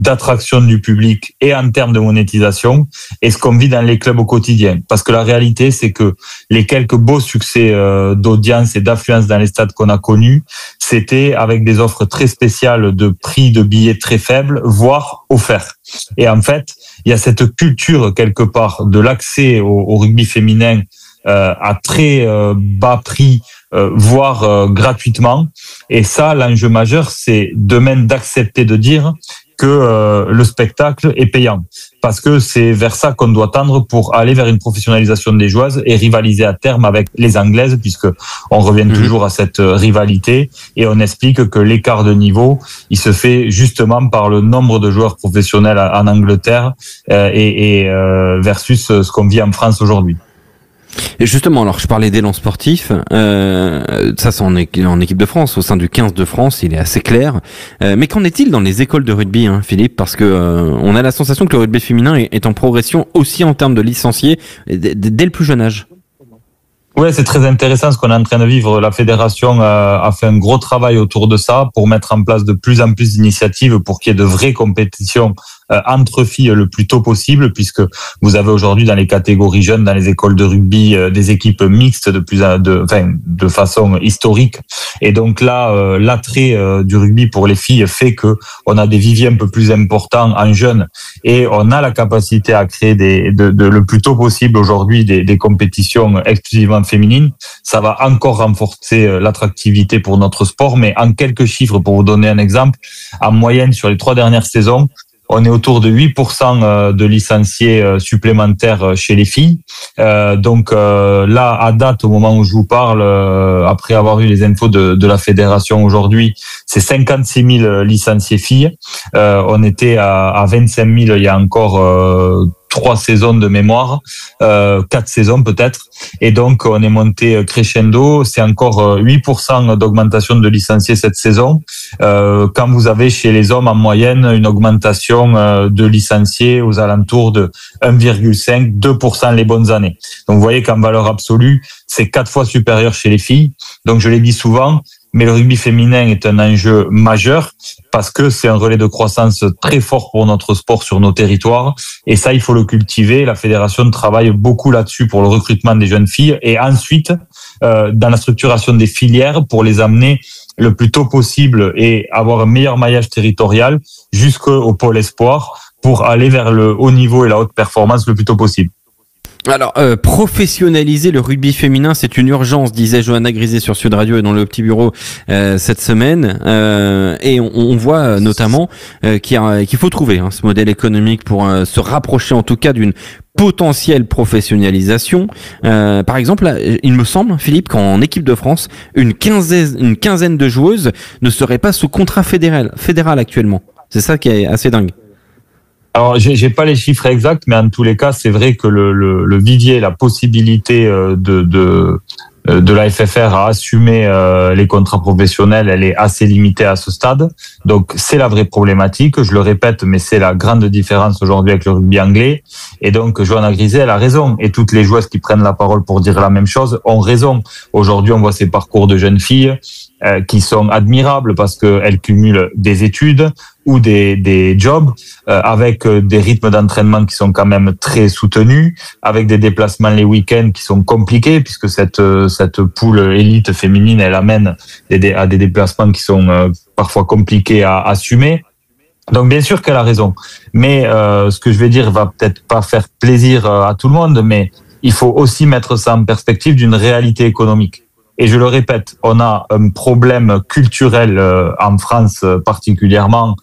d'attraction du public et en termes de monétisation et ce qu'on vit dans les clubs au quotidien. Parce que la réalité, c'est que les quelques beaux succès d'audience et d'affluence dans les stades qu'on a connus, c'était avec des offres très spéciales de prix de billets très faibles, voire offerts. Et en fait, il y a cette culture quelque part de l'accès au rugby féminin à très bas prix, voire gratuitement. Et ça, l'enjeu majeur, c'est demain d'accepter de dire que le spectacle est payant. Parce que c'est vers ça qu'on doit tendre pour aller vers une professionnalisation des joueuses et rivaliser à terme avec les Anglaises, puisque on revient toujours à cette rivalité et on explique que l'écart de niveau, il se fait justement par le nombre de joueurs professionnels en Angleterre et versus ce qu'on vit en France aujourd'hui. Et justement, alors je parlais d'élan sportif, ça c'est en équipe de France, au sein du 15 de France, il est assez clair. Mais qu'en est-il dans les écoles de rugby, Philippe? Parce que on a la sensation que le rugby féminin est en progression aussi en termes de licenciés dès le plus jeune âge. Ouais, c'est très intéressant ce qu'on est en train de vivre. La fédération a fait un gros travail autour de ça pour mettre en place de plus en plus d'initiatives pour qu'il y ait de vraies compétitions entre filles le plus tôt possible, puisque vous avez aujourd'hui dans les catégories jeunes, dans les écoles de rugby, des équipes mixtes de façon historique. Et donc là, l'attrait du rugby pour les filles fait que on a des viviers un peu plus importants en jeunes et on a la capacité à créer le plus tôt possible aujourd'hui des compétitions exclusivement féminines. Ça va encore renforcer l'attractivité pour notre sport, mais en quelques chiffres pour vous donner un exemple, en moyenne sur les 3 dernières saisons, on est autour de 8% de licenciés supplémentaires chez les filles. Donc là, à date, au moment où je vous parle, après avoir eu les infos de la fédération aujourd'hui, c'est 56 000 licenciés filles. On était à 25 000 il y a encore 3 saisons de mémoire, 4 saisons peut-être, et donc on est monté crescendo. C'est encore 8% d'augmentation de licenciés cette saison, quand vous avez chez les hommes en moyenne une augmentation de licenciés aux alentours de 1,5-2% les bonnes années. Donc vous voyez qu'en valeur absolue, c'est 4 fois supérieur chez les filles. Donc je l'ai dit souvent, mais le rugby féminin est un enjeu majeur parce que c'est un relais de croissance très fort pour notre sport sur nos territoires. Et ça, il faut le cultiver. La fédération travaille beaucoup là-dessus pour le recrutement des jeunes filles et ensuite dans la structuration des filières pour les amener le plus tôt possible et avoir un meilleur maillage territorial jusqu'au pôle espoir pour aller vers le haut niveau et la haute performance le plus tôt possible. Alors, professionnaliser le rugby féminin, c'est une urgence, disait Johanna Grisé sur Sud Radio et dans le petit bureau cette semaine. Et on voit notamment qu'il faut trouver ce modèle économique pour se rapprocher en tout cas d'une potentielle professionnalisation. Par exemple, là, il me semble, Philippe, qu'en équipe de France, une quinzaine de joueuses ne seraient pas sous contrat fédéral actuellement. C'est ça qui est assez dingue. Alors, j'ai pas les chiffres exacts, mais en tous les cas, c'est vrai que le vivier, la possibilité de la FFR à assumer les contrats professionnels, elle est assez limitée à ce stade. Donc, c'est la vraie problématique. Je le répète, mais c'est la grande différence aujourd'hui avec le rugby anglais. Et donc, Johanna Grisé, elle a raison. Et toutes les joueuses qui prennent la parole pour dire la même chose ont raison. Aujourd'hui, on voit ces parcours de jeunes filles qui sont admirables parce qu'elles cumulent des études ou des jobs avec des rythmes d'entraînement qui sont quand même très soutenus, avec des déplacements les week-ends qui sont compliqués puisque cette poule élite féminine, elle amène à des déplacements qui sont parfois compliqués à assumer. Donc bien sûr qu'elle a raison, mais ce que je vais dire va peut-être pas faire plaisir à tout le monde, mais il faut aussi mettre ça en perspective d'une réalité économique. Et je le répète, on a un problème culturel en France particulièrement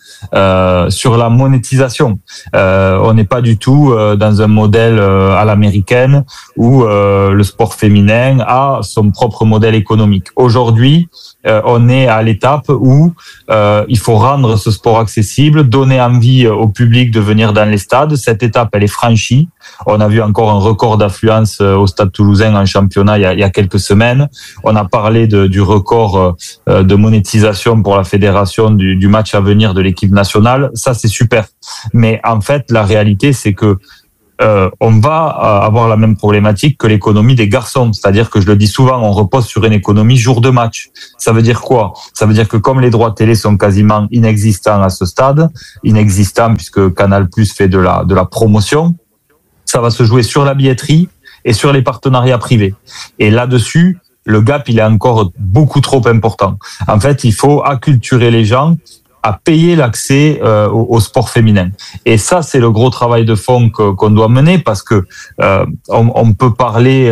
sur la monétisation. On n'est pas du tout dans un modèle à l'américaine où le sport féminin a son propre modèle économique. Aujourd'hui, on est à l'étape où il faut rendre ce sport accessible, donner envie au public de venir dans les stades. Cette étape, elle est franchie. On a vu encore un record d'affluence au Stade Toulousain en championnat il y a quelques semaines. On a parlé du record de monétisation pour la fédération du match à venir de l'équipe nationale. Ça, c'est super. Mais en fait, la réalité, c'est que on va avoir la même problématique que l'économie des garçons. C'est-à-dire que je le dis souvent, on repose sur une économie jour de match. Ça veut dire quoi? Ça veut dire que comme les droits télé sont quasiment inexistants à ce stade, inexistants puisque Canal+ fait de la promotion, ça va se jouer sur la billetterie et sur les partenariats privés. Et là-dessus, le gap, il est encore beaucoup trop important. En fait, il faut acculturer les gens à payer l'accès au sport féminin. Et ça, c'est le gros travail de fond qu'on doit mener parce que on peut parler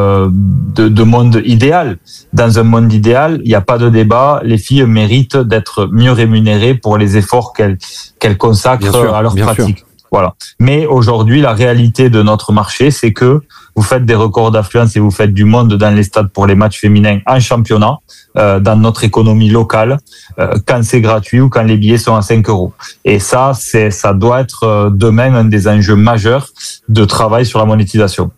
de monde idéal. Dans un monde idéal, il n'y a pas de débat. Les filles méritent d'être mieux rémunérées pour les efforts qu'elles consacrent à leur pratique. Voilà. Mais aujourd'hui, la réalité de notre marché, c'est que vous faites des records d'affluence et vous faites du monde dans les stades pour les matchs féminins en championnat, dans notre économie locale, quand c'est gratuit ou quand les billets sont à 5 €. Et ça doit être demain un des enjeux majeurs de travail sur la monétisation.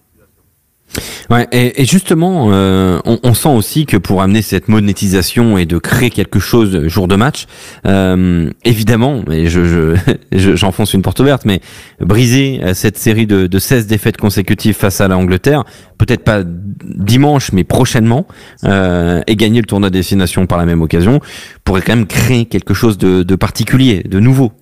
Ouais, et justement, on sent aussi que pour amener cette monétisation et de créer quelque chose jour de match, évidemment, et j'enfonce une porte ouverte, mais briser cette série de 16 défaites consécutives face à l'Angleterre, peut-être pas dimanche, mais prochainement, et gagner le tournoi destination par la même occasion, pourrait quand même créer quelque chose de particulier, de nouveau.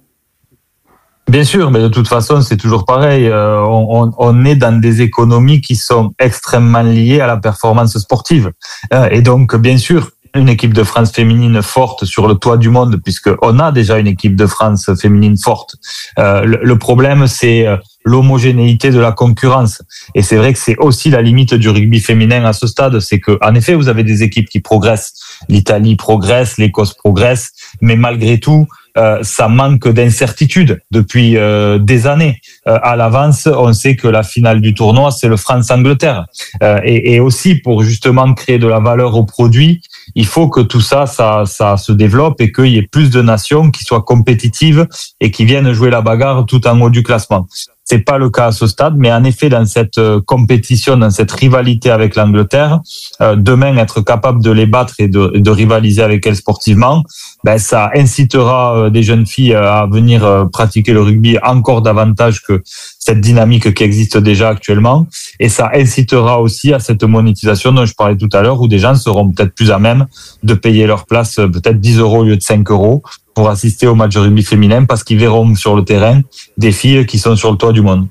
Bien sûr, mais de toute façon, c'est toujours pareil. On est dans des économies qui sont extrêmement liées à la performance sportive. Et donc, bien sûr, une équipe de France féminine forte sur le toit du monde, puisqu'on a déjà une équipe de France féminine forte. Le problème, c'est l'homogénéité de la concurrence. Et c'est vrai que c'est aussi la limite du rugby féminin à ce stade. C'est que, en effet, vous avez des équipes qui progressent. L'Italie progresse, l'Écosse progresse, mais malgré tout, ça manque d'incertitude depuis des années. À l'avance, on sait que la finale du tournoi, c'est le France-Angleterre. Et aussi, pour justement créer de la valeur au produit, il faut que tout ça se développe et qu'il y ait plus de nations qui soient compétitives et qui viennent jouer la bagarre tout en haut du classement. C'est pas le cas à ce stade, mais en effet, dans cette compétition, dans cette rivalité avec l'Angleterre, demain, être capable de les battre et de rivaliser avec elles sportivement, ça incitera des jeunes filles à venir pratiquer le rugby encore davantage que cette dynamique qui existe déjà actuellement. Et ça incitera aussi à cette monétisation dont je parlais tout à l'heure, où des gens seront peut-être plus à même de payer leur place peut-être 10 € au lieu de 5 € pour assister au match de rugby féminin parce qu'ils verront sur le terrain des filles qui sont sur le toit du monde.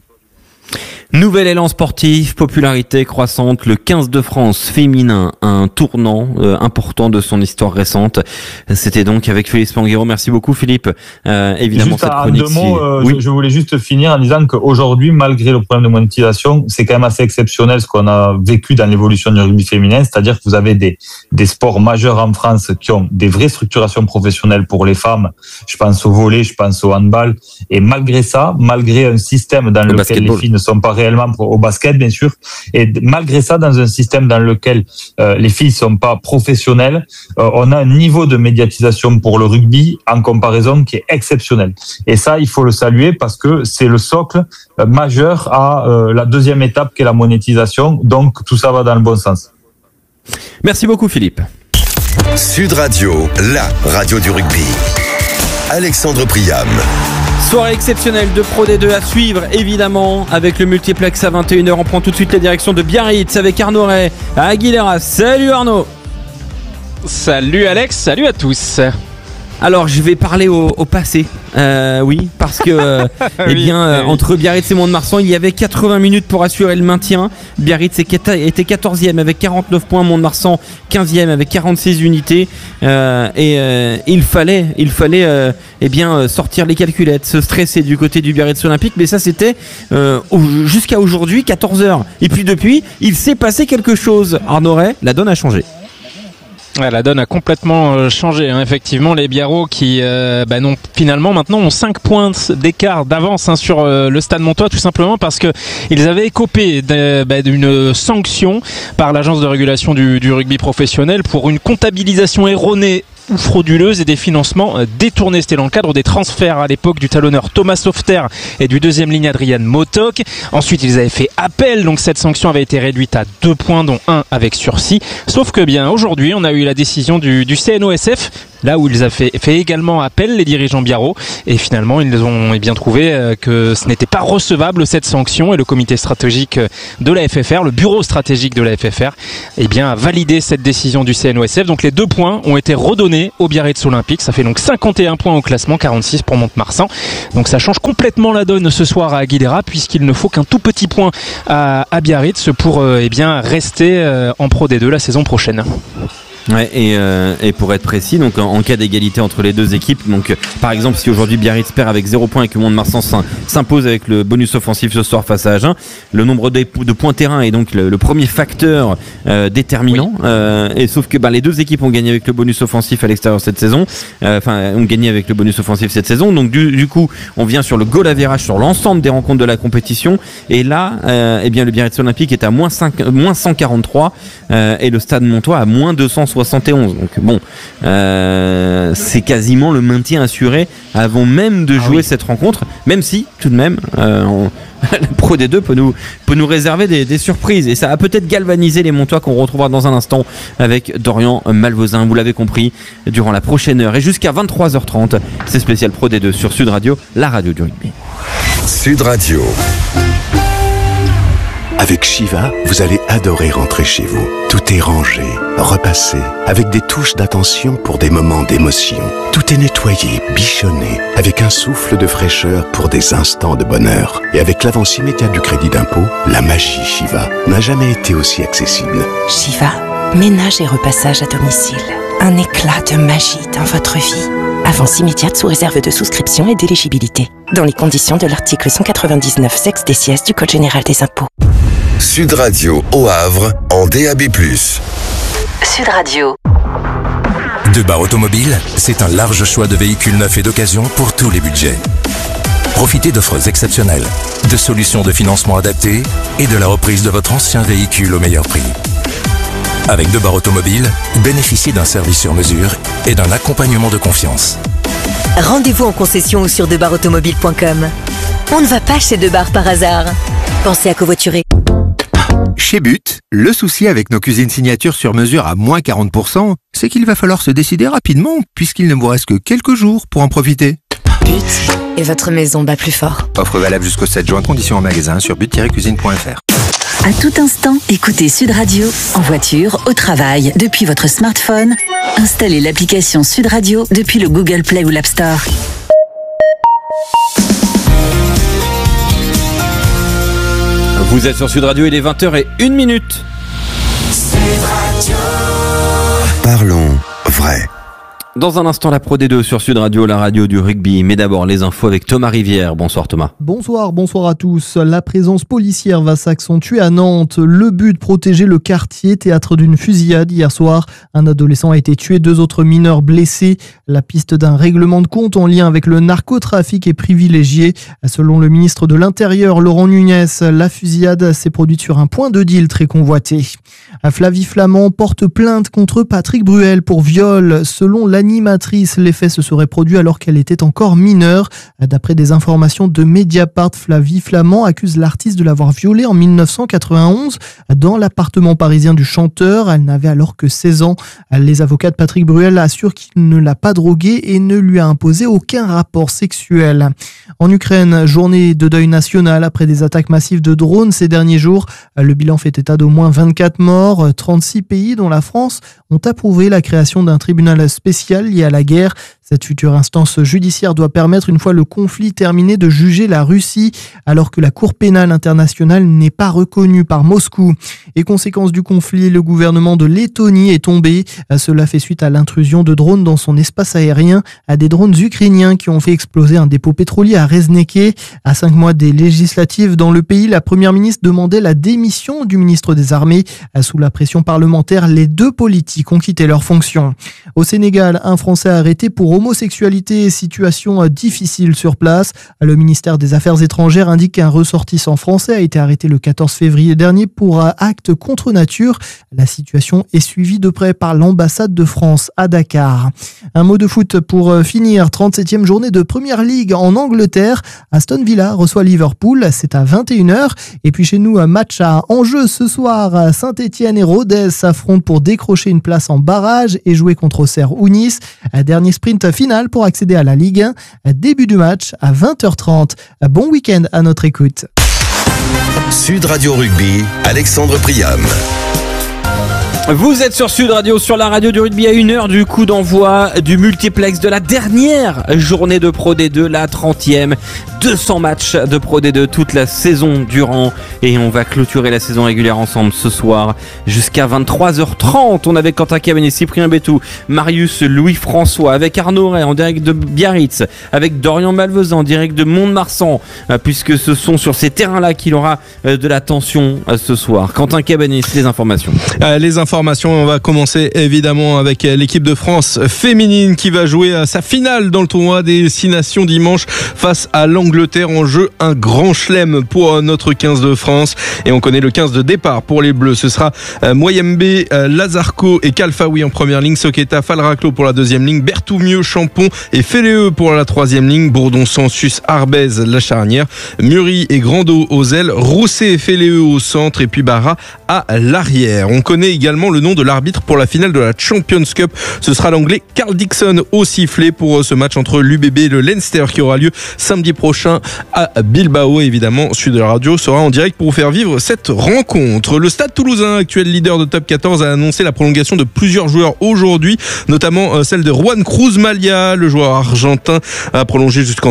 Nouvel élan sportif, popularité croissante, le 15 de France féminin, un tournant important de son histoire récente. C'était donc avec Philippe Spanghero. Merci beaucoup Philippe. Évidemment, juste cette chronique. Deux mots, oui. Je voulais juste finir en disant qu'aujourd'hui, malgré le problème de monétisation, c'est quand même assez exceptionnel ce qu'on a vécu dans l'évolution du rugby féminin, c'est-à-dire que vous avez des sports majeurs en France qui ont des vraies structurations professionnelles pour les femmes. Je pense au volley, je pense au handball. Et malgré ça, malgré un système dans lequel les filles ne sont pas réellement au basket, bien sûr. Et malgré ça, dans un système dans lequel les filles sont pas professionnelles, on a un niveau de médiatisation pour le rugby en comparaison qui est exceptionnel. Et ça, il faut le saluer parce que c'est le socle majeur à la deuxième étape qui est la monétisation. Donc, tout ça va dans le bon sens. Merci beaucoup, Philippe. Sud Radio, la radio du rugby. Alexandre Priam. Soirée exceptionnelle de Pro D2 à suivre, évidemment, avec le multiplex à 21h. On prend tout de suite la direction de Biarritz avec Arnaud Ray à Aguilera. Salut Arnaud. Salut Alex, salut à tous. Alors, je vais parler au passé. Oui, parce que entre Biarritz et Mont-de-Marsan, il y avait 80 minutes pour assurer le maintien. Biarritz était 14e avec 49 points, Mont-de-Marsan 15e avec 46 unités. Il fallait sortir les calculettes, se stresser du côté du Biarritz Olympique. Mais ça, c'était jusqu'à aujourd'hui, 14h. Et puis depuis, il s'est passé quelque chose. Arnaud Ray, la donne a changé. Ouais, la donne a complètement changé, hein. Effectivement, les Biarros qui finalement maintenant ont 5 points d'écart d'avance sur le Stade Montois, tout simplement parce que ils avaient écopé d'une sanction par l'agence de régulation du rugby professionnel pour une comptabilisation erronée ou frauduleuse et des financements détournés. C'était dans le cadre des transferts à l'époque du talonneur Thomas Softer et du deuxième ligne Adrian Motok. Ensuite, ils avaient fait appel, donc cette sanction avait été réduite à 2 points, dont 1 avec sursis. Sauf que aujourd'hui, on a eu la décision du CNOSF Là où ils ont fait également appel, les dirigeants biarro, et finalement ils ont bien trouvé que ce n'était pas recevable cette sanction, et le comité stratégique de la FFR, le bureau stratégique de la FFR, a validé cette décision du CNOSF. Donc les 2 points ont été redonnés au Biarritz Olympique. Ça fait donc 51 points au classement, 46 pour Mont-de-Marsan. Donc ça change complètement la donne ce soir à Aguilera, puisqu'il ne faut qu'un tout petit point à Biarritz pour rester en Pro D2 la saison prochaine. Ouais, et pour être précis, donc en cas d'égalité entre les deux équipes, donc par exemple si aujourd'hui Biarritz perd avec 0 points et que Mont-de-Marsan s'impose avec le bonus offensif ce soir face à Agen, le nombre de points terrain est donc le premier facteur déterminant. Oui. Et sauf que les deux équipes ont gagné avec le bonus offensif à l'extérieur cette saison, ont gagné avec le bonus offensif cette saison. Donc du coup, on vient sur le goal average sur l'ensemble des rencontres de la compétition. Et là, le Biarritz Olympique est à moins 143 et le Stade Montois à moins 271. Donc bon, c'est quasiment le maintien assuré avant même de jouer cette rencontre, même si tout de même la Pro D2 peut nous réserver des surprises, et ça a peut-être galvanisé les Montois qu'on retrouvera dans un instant avec Dorian Malvoisin. Vous l'avez compris, durant la prochaine heure et jusqu'à 23h30, c'est spécial Pro D2 sur Sud Radio, la radio du rugby. Sud Radio. Avec Shiva, vous allez adorer rentrer chez vous. Tout est rangé, repassé, avec des touches d'attention pour des moments d'émotion. Tout est nettoyé, bichonné, avec un souffle de fraîcheur pour des instants de bonheur. Et avec l'avance immédiate du crédit d'impôt, la magie Shiva n'a jamais été aussi accessible. Shiva, ménage et repassage à domicile. Un éclat de magie dans votre vie. Avance immédiate sous réserve de souscription et d'éligibilité. Dans les conditions de l'article 199 sexe des sièges du Code général des impôts. Sud Radio au Havre en DAB+. Sud Radio. Debar Automobile, c'est un large choix de véhicules neufs et d'occasion pour tous les budgets. Profitez d'offres exceptionnelles, de solutions de financement adaptées et de la reprise de votre ancien véhicule au meilleur prix. Avec Debar Automobile, bénéficiez d'un service sur mesure et d'un accompagnement de confiance. Rendez-vous en concession ou sur debarautomobile.com. On ne va pas chez Debar par hasard. Pensez à covoiturer. Chez But, le souci avec nos cuisines signature sur mesure à moins 40%, c'est qu'il va falloir se décider rapidement puisqu'il ne vous reste que quelques jours pour en profiter. But et votre maison bat plus fort. Offre valable jusqu'au 7 juin, conditions en magasin sur but-cuisine.fr. À tout instant, écoutez Sud Radio, en voiture, au travail, depuis votre smartphone. Installez l'application Sud Radio depuis le Google Play ou l'App Store. Vous êtes sur Sud Radio, il est 20h01. Parlons vrai. Dans un instant, la Pro D2 sur Sud Radio, la radio du rugby. Mais d'abord, les infos avec Thomas Rivière. Bonsoir Thomas. Bonsoir à tous. La présence policière va s'accentuer à Nantes. Le but, protéger le quartier, théâtre d'une fusillade. Hier soir, un adolescent a été tué, 2 autres mineurs blessés. La piste d'un règlement de compte en lien avec le narcotrafic est privilégiée. Selon le ministre de l'Intérieur, Laurent Nunez, la fusillade s'est produite sur un point de deal très convoité. Flavie Flament porte plainte contre Patrick Bruel pour viol. Selon l'animatrice, les faits se seraient produits alors qu'elle était encore mineure. D'après des informations de Mediapart, Flavie Flament accuse l'artiste de l'avoir violée en 1991 dans l'appartement parisien du chanteur. Elle n'avait alors que 16 ans. Les avocats de Patrick Bruel assurent qu'il ne l'a pas droguée et ne lui a imposé aucun rapport sexuel. En Ukraine, journée de deuil national après des attaques massives de drones ces derniers jours. Le bilan fait état d'au moins 24 morts. 36 pays, dont la France, ont approuvé la création d'un tribunal spécial lié à la guerre. Cette future instance judiciaire doit permettre, une fois le conflit terminé, de juger la Russie, alors que la Cour pénale internationale n'est pas reconnue par Moscou. Et conséquence du conflit, le gouvernement de Lettonie est tombé. Cela fait suite à l'intrusion de drones dans son espace aérien, à des drones ukrainiens qui ont fait exploser un dépôt pétrolier à Rezneke. À 5 mois des législatives dans le pays, la première ministre demandait la démission du ministre des Armées. Sous la pression parlementaire, les 2 politiques ont quitté leurs fonctions. Au Sénégal, un Français arrêté pour homosexualité, situation difficile sur place. Le ministère des Affaires étrangères indique qu'un ressortissant français a été arrêté le 14 février dernier pour acte contre nature. La situation est suivie de près par l'ambassade de France à Dakar. Un mot de foot pour finir. 37e journée de Premier League en Angleterre. Aston Villa reçoit Liverpool. C'est à 21h. Et puis chez nous, un match à enjeu ce soir. Saint-Etienne et Rodez s'affrontent pour décrocher une place en barrage et jouer contre Auxerre ou Nice. Dernier sprint final pour accéder à la Ligue 1. Début du match à 20h30. Bon week-end à notre écoute. Sud Radio Rugby, Alexandre Priam. Vous êtes sur Sud Radio, sur la radio du rugby à 1h du coup d'envoi du multiplex de la dernière journée de Pro D2, la 30e. 200 matchs de Pro D2 toute la saison durant et on va clôturer la saison régulière ensemble ce soir jusqu'à 23h30. On avait Quentin Cabanès, Cyprien Bétou, Marius Louis-François avec Arnaud Ray en direct de Biarritz, avec Dorian Malvezan en direct de Mont-de-Marsan, puisque ce sont sur ces terrains-là qu'il aura de la tension ce soir. Quentin Cabanès, les informations. Les informations, on va commencer évidemment avec l'équipe de France féminine qui va jouer sa finale dans le tournoi des 6 nations dimanche face à l'Angleterre. En jeu un grand chelem pour notre 15 de France et on connaît le 15 de départ pour les Bleus. Ce sera Moyembe, Lazarco et Kalfaoui en première ligne, Soqueta, Falraclo pour la deuxième ligne, Berthoumieux, Champon et Féléeux pour la troisième ligne, Bourdon, Sansus, Arbez la charnière, Muri et Grando aux ailes, Rousset et Féléeux au centre et puis Barra à l'arrière. On connaît également le nom de l'arbitre pour la finale de la Champions Cup. Ce sera l'anglais Carl Dixon au sifflet pour ce match entre l'UBB et le Leinster qui aura lieu samedi prochain à Bilbao. Évidemment, Sud Radio sera en direct pour vous faire vivre cette rencontre. Le Stade Toulousain, actuel leader de Top 14, a annoncé la prolongation de plusieurs joueurs aujourd'hui, notamment celle de Juan Cruz Malia. Le joueur argentin a prolongé jusqu'en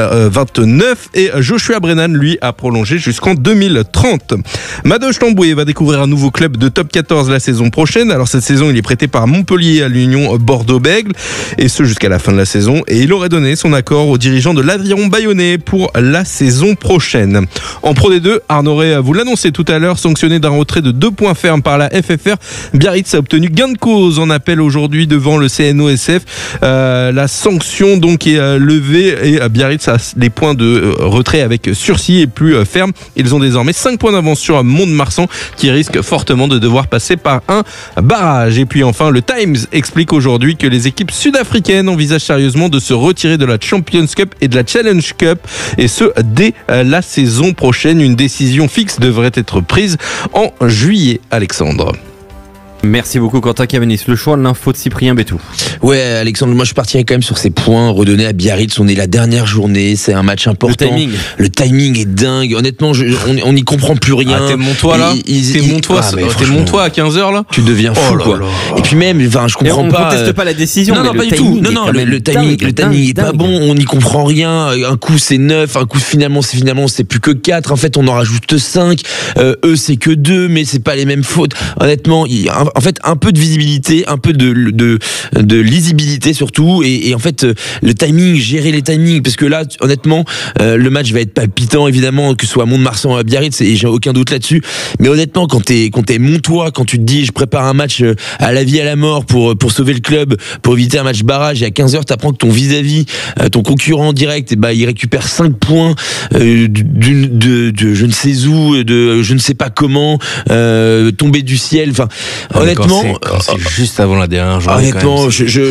2029 et Joshua Brennan, lui, a prolongé jusqu'en 2030. Madoche Tamboué va découvrir un nouveau club de Top 14 la saison prochaine. Alors cette saison, il est prêté par Montpellier à l'Union Bordeaux-Bègles et ce jusqu'à la fin de la saison, et il aurait donné son accord aux dirigeants de l'Aviron Bayonnais pour la saison prochaine. En Pro D2, Arnaud Ray, vous l'annoncez tout à l'heure, sanctionné d'un retrait de 2 points fermes par la FFR, Biarritz a obtenu gain de cause en appel aujourd'hui devant le CNOSF. La sanction donc est levée et Biarritz a des points de retrait avec sursis et plus ferme. Ils ont désormais 5 points d'avance sur Mont-de-Marsan qui risque fortement de devoir passer par un barrage. Et puis enfin, le Times explique aujourd'hui que les équipes sud-africaines envisagent sérieusement de se retirer de la Champions Cup et de la Challenge Cup, et ce dès la saison prochaine. Une décision fixe devrait être prise en juillet. Alexandre. Merci beaucoup Quentin Cabanès. Le choix de l'info de Cyprien Bétou. Ouais, Alexandre, moi je partirais quand même sur ces points redonnés à Biarritz. On est la dernière journée, c'est un match important. Le timing est dingue. Honnêtement, on n'y comprend plus rien. T'es Montois là T'es Montois à 15h là. Tu deviens fou quoi. Et puis même, je comprends pas. On conteste pas la décision. Non, pas du tout. Non, le timing est pas bon. On n'y comprend rien. Un coup c'est 9, un coup finalement c'est plus que 4. En fait, on en rajoute 5. Eux c'est que 2, mais c'est pas les mêmes fautes. Honnêtement, en fait, un peu de visibilité, un peu de lisibilité surtout, et en fait le timing, gérer les timings, parce que là honnêtement le match va être palpitant évidemment, que ce soit à Mont-de-Marsan ou à Biarritz, et j'ai aucun doute là-dessus, mais honnêtement quand t'es Montois, quand tu te dis je prépare un match à la vie à la mort pour sauver le club, pour éviter un match barrage, et à 15h t'apprends que ton vis-à-vis, ton concurrent direct, il récupère 5 points de je ne sais où, de je ne sais pas comment, tomber du ciel, enfin honnêtement, c'est juste avant la dernière journée. Honnêtement,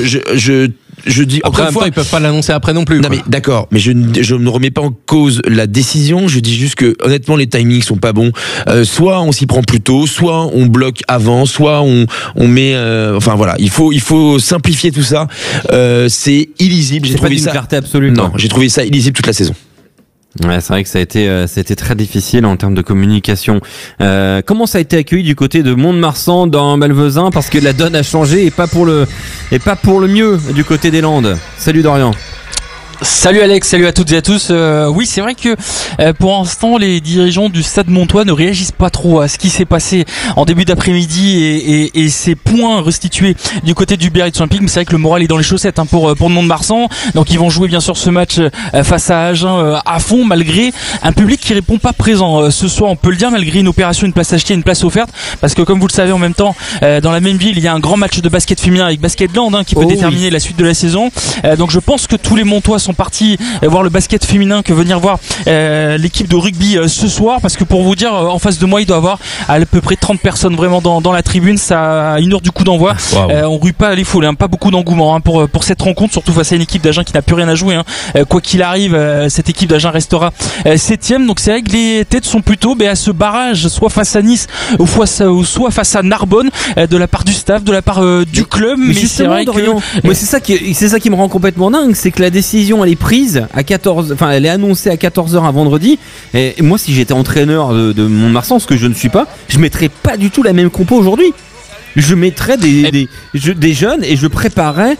je dis après, en même temps, ils peuvent pas l'annoncer après non plus. Non mais d'accord, mais je ne remets pas en cause la décision. Je dis juste que honnêtement les timings sont pas bons. Soit on s'y prend plus tôt, soit on bloque avant, soit on met. Enfin voilà, il faut simplifier tout ça. C'est illisible. J'ai trouvé ça. Clarté absolue. Non, j'ai trouvé ça illisible toute la saison. Ouais, c'est vrai que ça a été très difficile en termes de communication. Comment ça a été accueilli du côté de Mont-de-Marsan dans Malvezan, parce que la donne a changé et pas pour le mieux du côté des Landes. Salut Dorian. Salut Alex, salut à toutes et à tous. Oui, c'est vrai que pour l'instant, les dirigeants du Stade Montois ne réagissent pas trop à ce qui s'est passé en début d'après-midi et ces points restitués du côté du Biarritz Olympique. Mais c'est vrai que le moral est dans les chaussettes pour le Mont-de-Marsan. Donc ils vont jouer bien sûr ce match face à Agen à fond, malgré un public qui répond pas présent ce soir. On peut le dire, malgré une opération, une place achetée, une place offerte, parce que comme vous le savez, en même temps, dans la même ville, il y a un grand match de basket féminin avec Basketland qui peut déterminer la suite de la saison. Donc je pense que tous les Montois sont partis voir le basket féminin que venir voir l'équipe de rugby ce soir, parce que pour vous dire, en face de moi il doit y avoir à peu près 30 personnes vraiment dans la tribune. Ça à 1h du coup d'envoi. On rue pas les foules, pas beaucoup d'engouement pour cette rencontre, surtout face à une équipe d'Agen qui n'a plus rien à jouer. Quoi qu'il arrive, cette équipe d'Agen restera 7ème. Donc c'est vrai que les têtes sont plutôt à ce barrage, soit face à Nice ou soit face à Narbonne, de la part du staff, de la part du club. Mais c'est vrai que c'est ça qui me rend complètement dingue, c'est que la décision elle est prise à 14, enfin elle est annoncée à 14h un vendredi, et moi si j'étais entraîneur de Mont-de-Marsan, ce que je ne suis pas, je mettrais pas du tout la même compo aujourd'hui. Je mettrais des jeunes et je préparerais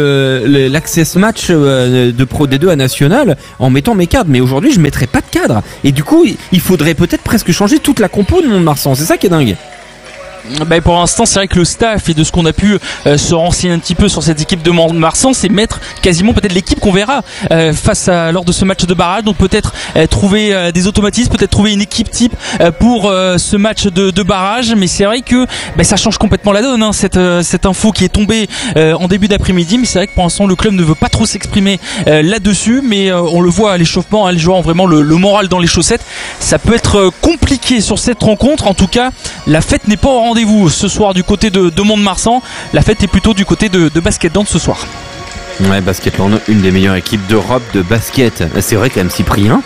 l'access match de Pro D2 à National en mettant mes cadres. Mais aujourd'hui, je mettrais pas de cadre. Et du coup, il faudrait peut-être presque changer toute la compo de Mont-de-Marsan. C'est ça qui est dingue. Pour l'instant, c'est vrai que le staff et de ce qu'on a pu se renseigner un petit peu sur cette équipe de Mont-de-Marsan, c'est mettre quasiment peut-être l'équipe qu'on verra lors de ce match de barrage. Donc peut-être trouver des automatismes, peut-être trouver une équipe type pour ce match de barrage. Mais c'est vrai que ça change complètement la donne, cette info qui est tombée en début d'après-midi. Mais c'est vrai que pour l'instant, le club ne veut pas trop s'exprimer là-dessus. Mais on le voit à l'échauffement, les joueurs ont vraiment le moral dans les chaussettes. Ça peut être compliqué sur cette rencontre. En tout cas, la fête n'est pas au rendez-vous ce soir du côté de Mont-de-Marsan. La fête est plutôt du côté de Basketland ce soir. Ouais, Basketland, une des meilleures équipes d'Europe de basket. C'est vrai quand même, Cyprien.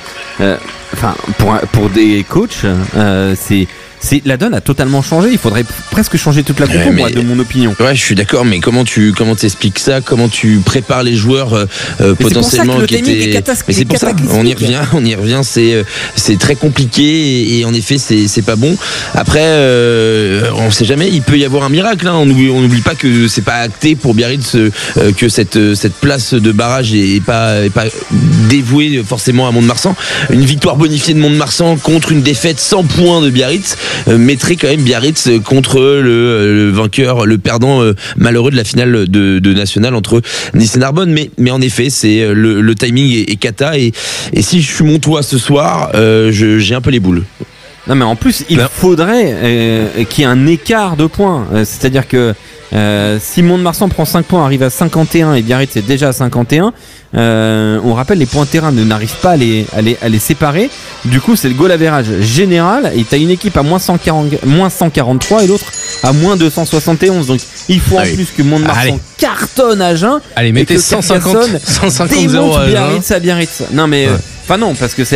Pour des coachs, la donne a totalement changé. Il faudrait presque changer toute la compo, de mon opinion. Ouais, je suis d'accord, mais comment t'expliques ça? Comment tu prépares les joueurs potentiellement qui étaient. Mais c'est pour ça. On y revient. C'est très compliqué et en effet, c'est pas bon. Après, on sait jamais. Il peut y avoir un miracle. On n'oublie pas que c'est pas acté pour Biarritz que cette place de barrage est pas dévouée forcément à Mont-de-Marsan. Une victoire bonifiée de Mont-de-Marsan contre une défaite 100 points de Biarritz mettrait quand même Biarritz contre le vainqueur, le perdant malheureux de la finale de National entre Nice et Narbonne. Mais en effet, c'est le timing est cata et si je suis Montois ce soir, j'ai un peu les boules. Non mais en plus il faudrait qu'il y ait un écart de points, c'est-à-dire que si Mont-de-Marsan prend 5 points, arrive à 51 et Biarritz est déjà à 51, on rappelle les points de terrain n'arrivent pas à les séparer. Du coup c'est le goal average général et t'as une équipe à moins 143 et l'autre à moins 271. Donc il faut en plus que Mont-de-Marsan cartonne à Agen. Allez, mettez 150 0 à Biarritz. Non mais enfin non, parce que c'est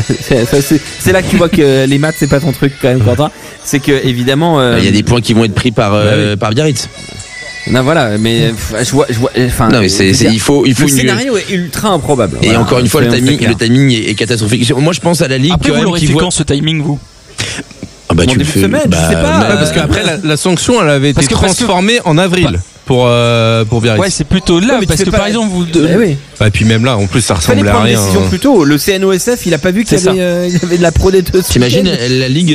là que tu vois que les maths c'est pas ton truc quand même, Quentin. C'est que évidemment il y a des points qui vont être pris par Biarritz. Non voilà, mais je vois. Enfin, non mais il faut. Le scénario est ultra improbable. Et encore une fois, le timing est catastrophique. Moi, je pense à la Ligue. Après, vous l'aurez fait quand ce timing, vous? Tu le fais. Semaine, je sais pas. Parce qu'après la sanction, elle avait été transformée en avril. Pour Biarritz. Ouais, c'est plutôt là, parce que par exemple, et puis même là, en plus, ça ressemblait à rien. Décision plus tôt. Le CNOSF, il a pas vu qu'il y avait de la Pro D2. T'imagines la Ligue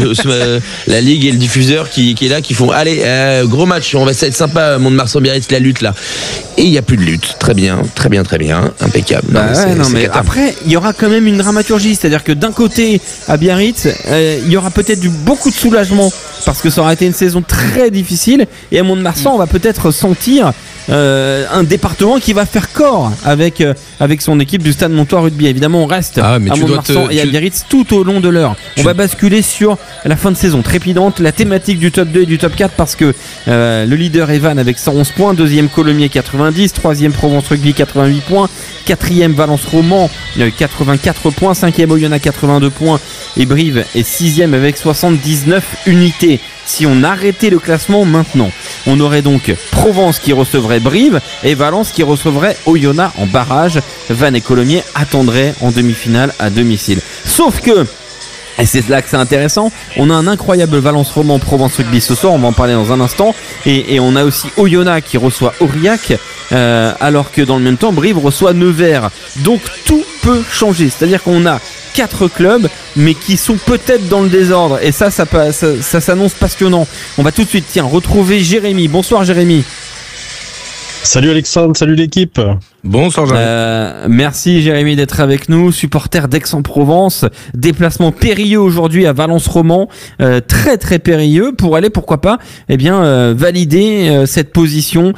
et le diffuseur qui est là, qui font allez, gros match, on va être sympa, Mont-de-Marsan Biarritz, la lutte là. Et il n'y a plus de lutte. Très bien, impeccable. Mais après, il y aura quand même une dramaturgie, c'est-à-dire que d'un côté, à Biarritz, il y aura peut-être beaucoup de soulagement parce que ça aura été une saison très difficile, et à Mont-de-Marsan, on va peut-être sentir un département qui va faire corps avec son équipe du Stade Montois Rugby. Évidemment, on reste à Mont-de-Marsan et à Biarritz tout au long de l'heure. On va basculer sur la fin de saison trépidante, la thématique du top 2 et du top 4, parce que le leader Evan avec 111 points, deuxième Colomiers 90, troisième Provence Rugby 88 points, quatrième Valence Roman 84 points, cinquième Oyonnax 82 points et Brive est sixième avec 79 unités. Si on arrêtait le classement maintenant, on aurait donc Provence qui recevrait Brive et Valence qui recevrait Oyonnax en barrage. Vannes et Colomiers attendraient en demi-finale à domicile. Sauf que Et c'est là que c'est intéressant. On a un incroyable Valence Roman Provence Rugby ce soir, on va en parler dans un instant. Et on a aussi Oyonnax qui reçoit Aurillac, alors que dans le même temps, Brive reçoit Nevers. Donc tout peut changer. C'est-à-dire qu'on a 4 clubs, mais qui sont peut-être dans le désordre. Et ça s'annonce passionnant. On va tout de suite, retrouver Jérémy. Bonsoir Jérémy. Salut Alexandre, salut l'équipe. Bonsoir Jérémy. Merci Jérémy d'être avec nous, supporter d'Aix-en-Provence, déplacement périlleux aujourd'hui à Valence-Roman, très très périlleux pour aller pourquoi pas valider cette position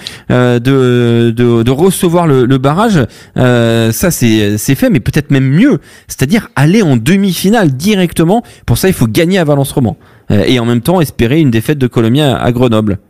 de recevoir le barrage. Ça c'est fait, mais peut-être même mieux, c'est-à-dire aller en demi-finale directement. Pour ça il faut gagner à Valence-Roman et en même temps espérer une défaite de Colomiers à Grenoble.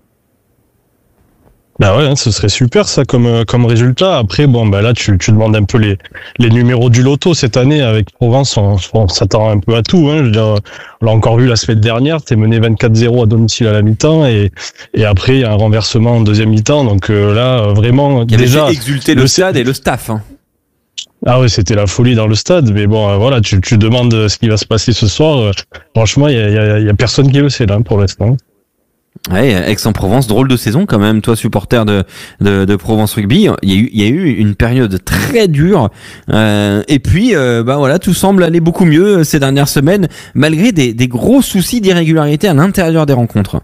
Bah ouais, ce serait super ça comme résultat. Après là tu demandes un peu les numéros du loto cette année avec Provence, on s'attend un peu à tout. Je veux dire, on l'a encore vu la semaine dernière, t'es mené 24-0 à domicile à la mi-temps et après il y a un renversement en deuxième mi-temps. Donc là vraiment qui déjà avait fait exulter le stade et le staff. Ah ouais, c'était la folie dans le stade, mais voilà, tu demandes ce qui va se passer ce soir. Franchement, il y a personne qui le sait là pour l'instant. Ouais, Aix-en-Provence, drôle de saison quand même, toi supporter de Provence Rugby. Il y a eu une période très dure, et puis tout semble aller beaucoup mieux ces dernières semaines, malgré des gros soucis d'irrégularité à l'intérieur des rencontres.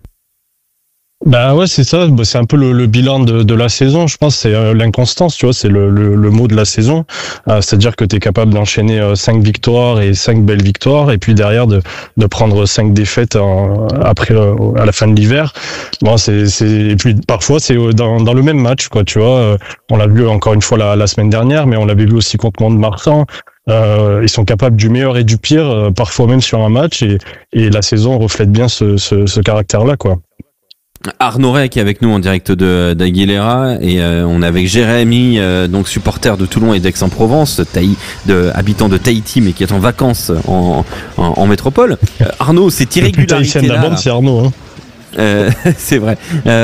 Bah ouais, c'est ça. C'est un peu le bilan de la saison. Je pense c'est l'inconstance, tu vois, c'est le mot de la saison. C'est-à-dire que tu es capable d'enchaîner 5 victoires et 5 belles victoires, et puis derrière de prendre 5 défaites après à la fin de l'hiver. Et puis parfois c'est dans le même match, quoi. Tu vois, on l'a vu encore une fois la semaine dernière, mais on l'avait vu aussi contre Mont-de-Marsan. Ils sont capables du meilleur et du pire, parfois même sur un match, et la saison reflète bien ce caractère-là, quoi. Arnaud Rey qui est avec nous en direct d'Aguilera, et on est avec Jérémy, donc supporter de Toulon et d'Aix-en-Provence, habitant de Tahiti mais qui est en vacances en métropole. Arnaud, cette irrégularité là, c'est Arnaud. c'est vrai.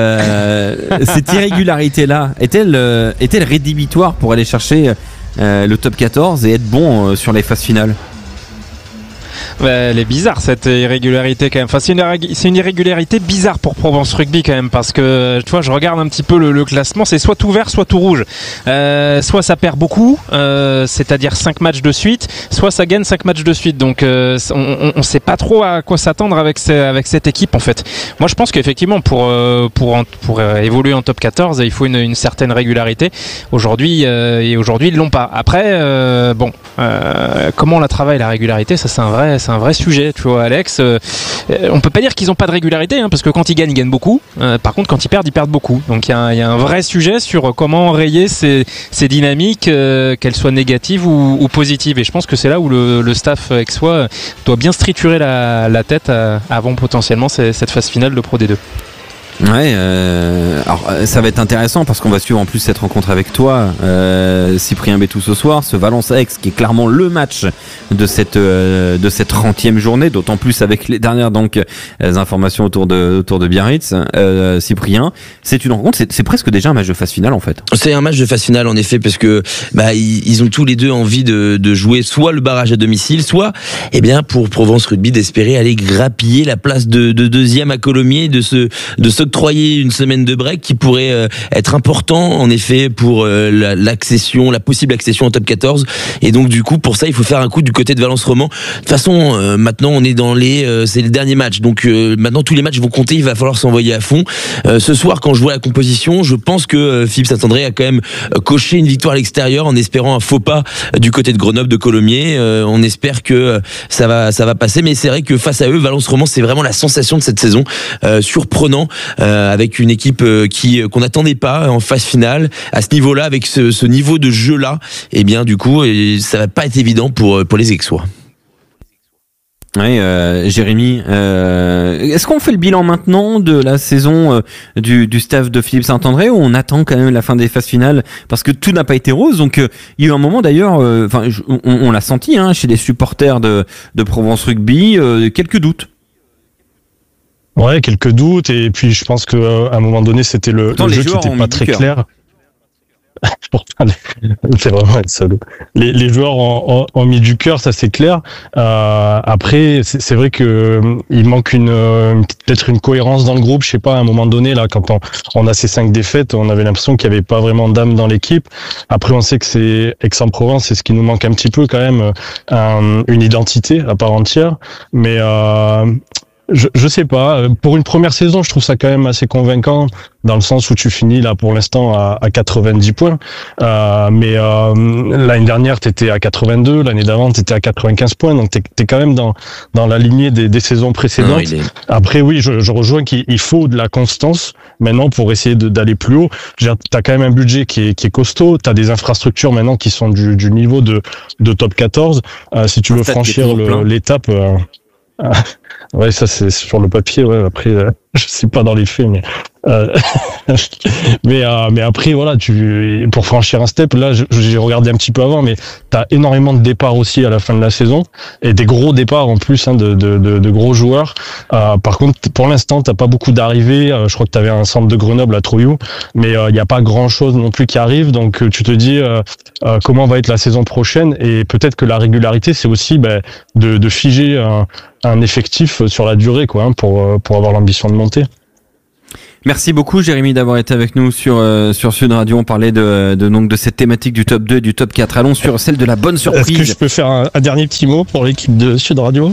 Cette irrégularité là est-elle rédhibitoire pour aller chercher le top 14 et être bon sur les phases finales? Elle est bizarre cette irrégularité quand même. Enfin, c'est une irrégularité bizarre pour Provence Rugby quand même, parce que tu vois, je regarde un petit peu le classement, c'est soit tout vert soit tout rouge. Soit ça perd beaucoup, c'est-à-dire 5 matchs de suite, soit ça gagne 5 matchs de suite. Donc on sait pas trop à quoi s'attendre avec cette équipe en fait. Moi je pense qu'effectivement pour évoluer en top 14, il faut une certaine régularité. Aujourd'hui ils l'ont pas. Après comment on la travaille la régularité, ça c'est un vrai sujet, tu vois Alex. On peut pas dire qu'ils ont pas de régularité, parce que quand ils gagnent beaucoup. Par contre quand ils perdent beaucoup. Donc il y a un vrai sujet sur comment enrayer ces dynamiques, qu'elles soient négatives ou positives. Et je pense que c'est là où le staff aixois doit bien se triturer la tête avant potentiellement cette phase finale de Pro D2. Ouais, alors ça va être intéressant parce qu'on va suivre en plus cette rencontre avec toi, Cyprien Bétou ce soir, ce Valence-Aix qui est clairement le match de cette 30e journée, d'autant plus avec les dernières informations autour de Biarritz. Cyprien, c'est une rencontre, c'est presque déjà un match de phase finale en fait. C'est un match de phase finale en effet, parce que ils ont tous les deux envie de jouer soit le barrage à domicile, soit pour Provence Rugby d'espérer aller grappiller la place de deuxième à Colomiers, de s'octroyer une semaine de break qui pourrait être important en effet pour la possible accession en top 14. Et donc du coup pour ça il faut faire un coup du côté de Valence-Roman. De toute façon maintenant on est c'est le dernier match, donc maintenant tous les matchs vont compter, il va falloir s'envoyer à fond. Ce soir quand je vois la composition, je pense que Philippe Saint-André a quand même coché une victoire à l'extérieur en espérant un faux pas du côté de Grenoble, de Colomiers. On espère que ça va passer, mais c'est vrai que face à eux, Valence-Roman c'est vraiment la sensation de cette saison, surprenant, avec une équipe qu'on n'attendait pas en phase finale à ce niveau-là, avec ce niveau de jeu-là. Et bien du coup ça va pas être évident pour les Aixois. Oui, Jérémy, est-ce qu'on fait le bilan maintenant de la saison du staff de Philippe Saint-André, ou on attend quand même la fin des phases finales, parce que tout n'a pas été rose. Donc il y a eu un moment d'ailleurs, on l'a senti chez les supporters de Provence Rugby, quelques doutes. Ouais, quelques doutes, et puis je pense qu'à un moment donné c'était le jeu qui n'était pas très clair. C'est vraiment être salaud. Les joueurs ont mis du cœur, ça c'est clair. Après, c'est vrai que il manque peut-être une cohérence dans le groupe. Je sais pas, à un moment donné, là, quand on a ces 5 défaites, on avait l'impression qu'il y avait pas vraiment d'âme dans l'équipe. Après, on sait que c'est Aix-en-Provence, c'est ce qui nous manque un petit peu quand même, une identité à part entière. Mais je sais pas. Pour une première saison, je trouve ça quand même assez convaincant dans le sens où tu finis là pour l'instant à 90 points. Mais l'année dernière, t'étais à 82. L'année d'avant, t'étais à 95 points. Donc t'es quand même dans la lignée des saisons précédentes. Après, oui, je rejoins qu'il faut de la constance maintenant pour essayer d'aller plus haut. T'as quand même un budget qui est costaud. T'as des infrastructures maintenant qui sont du niveau de top 14. Si tu veux franchir l'étape. Ouais, ça c'est sur le papier. Ouais, après, je sais pas dans les faits, mais après voilà, pour franchir un step, là j'ai regardé un petit peu avant, mais t'as énormément de départs aussi à la fin de la saison et des gros départs en plus, de gros joueurs. Par contre, pour l'instant, t'as pas beaucoup d'arrivées. Je crois que t'avais un centre de Grenoble à Trouillou, mais il y a pas grand chose non plus qui arrive. Donc tu te dis comment va être la saison prochaine, et peut-être que la régularité c'est aussi de figer un effectif sur la durée, quoi, hein, pour avoir l'ambition de monter. Merci beaucoup Jérémy d'avoir été avec nous sur Sud Radio. On parlait donc de cette thématique du top 2 et du top 4. Allons sur celle de la bonne surprise. Est-ce que je peux faire un dernier petit mot pour l'équipe de Sud Radio?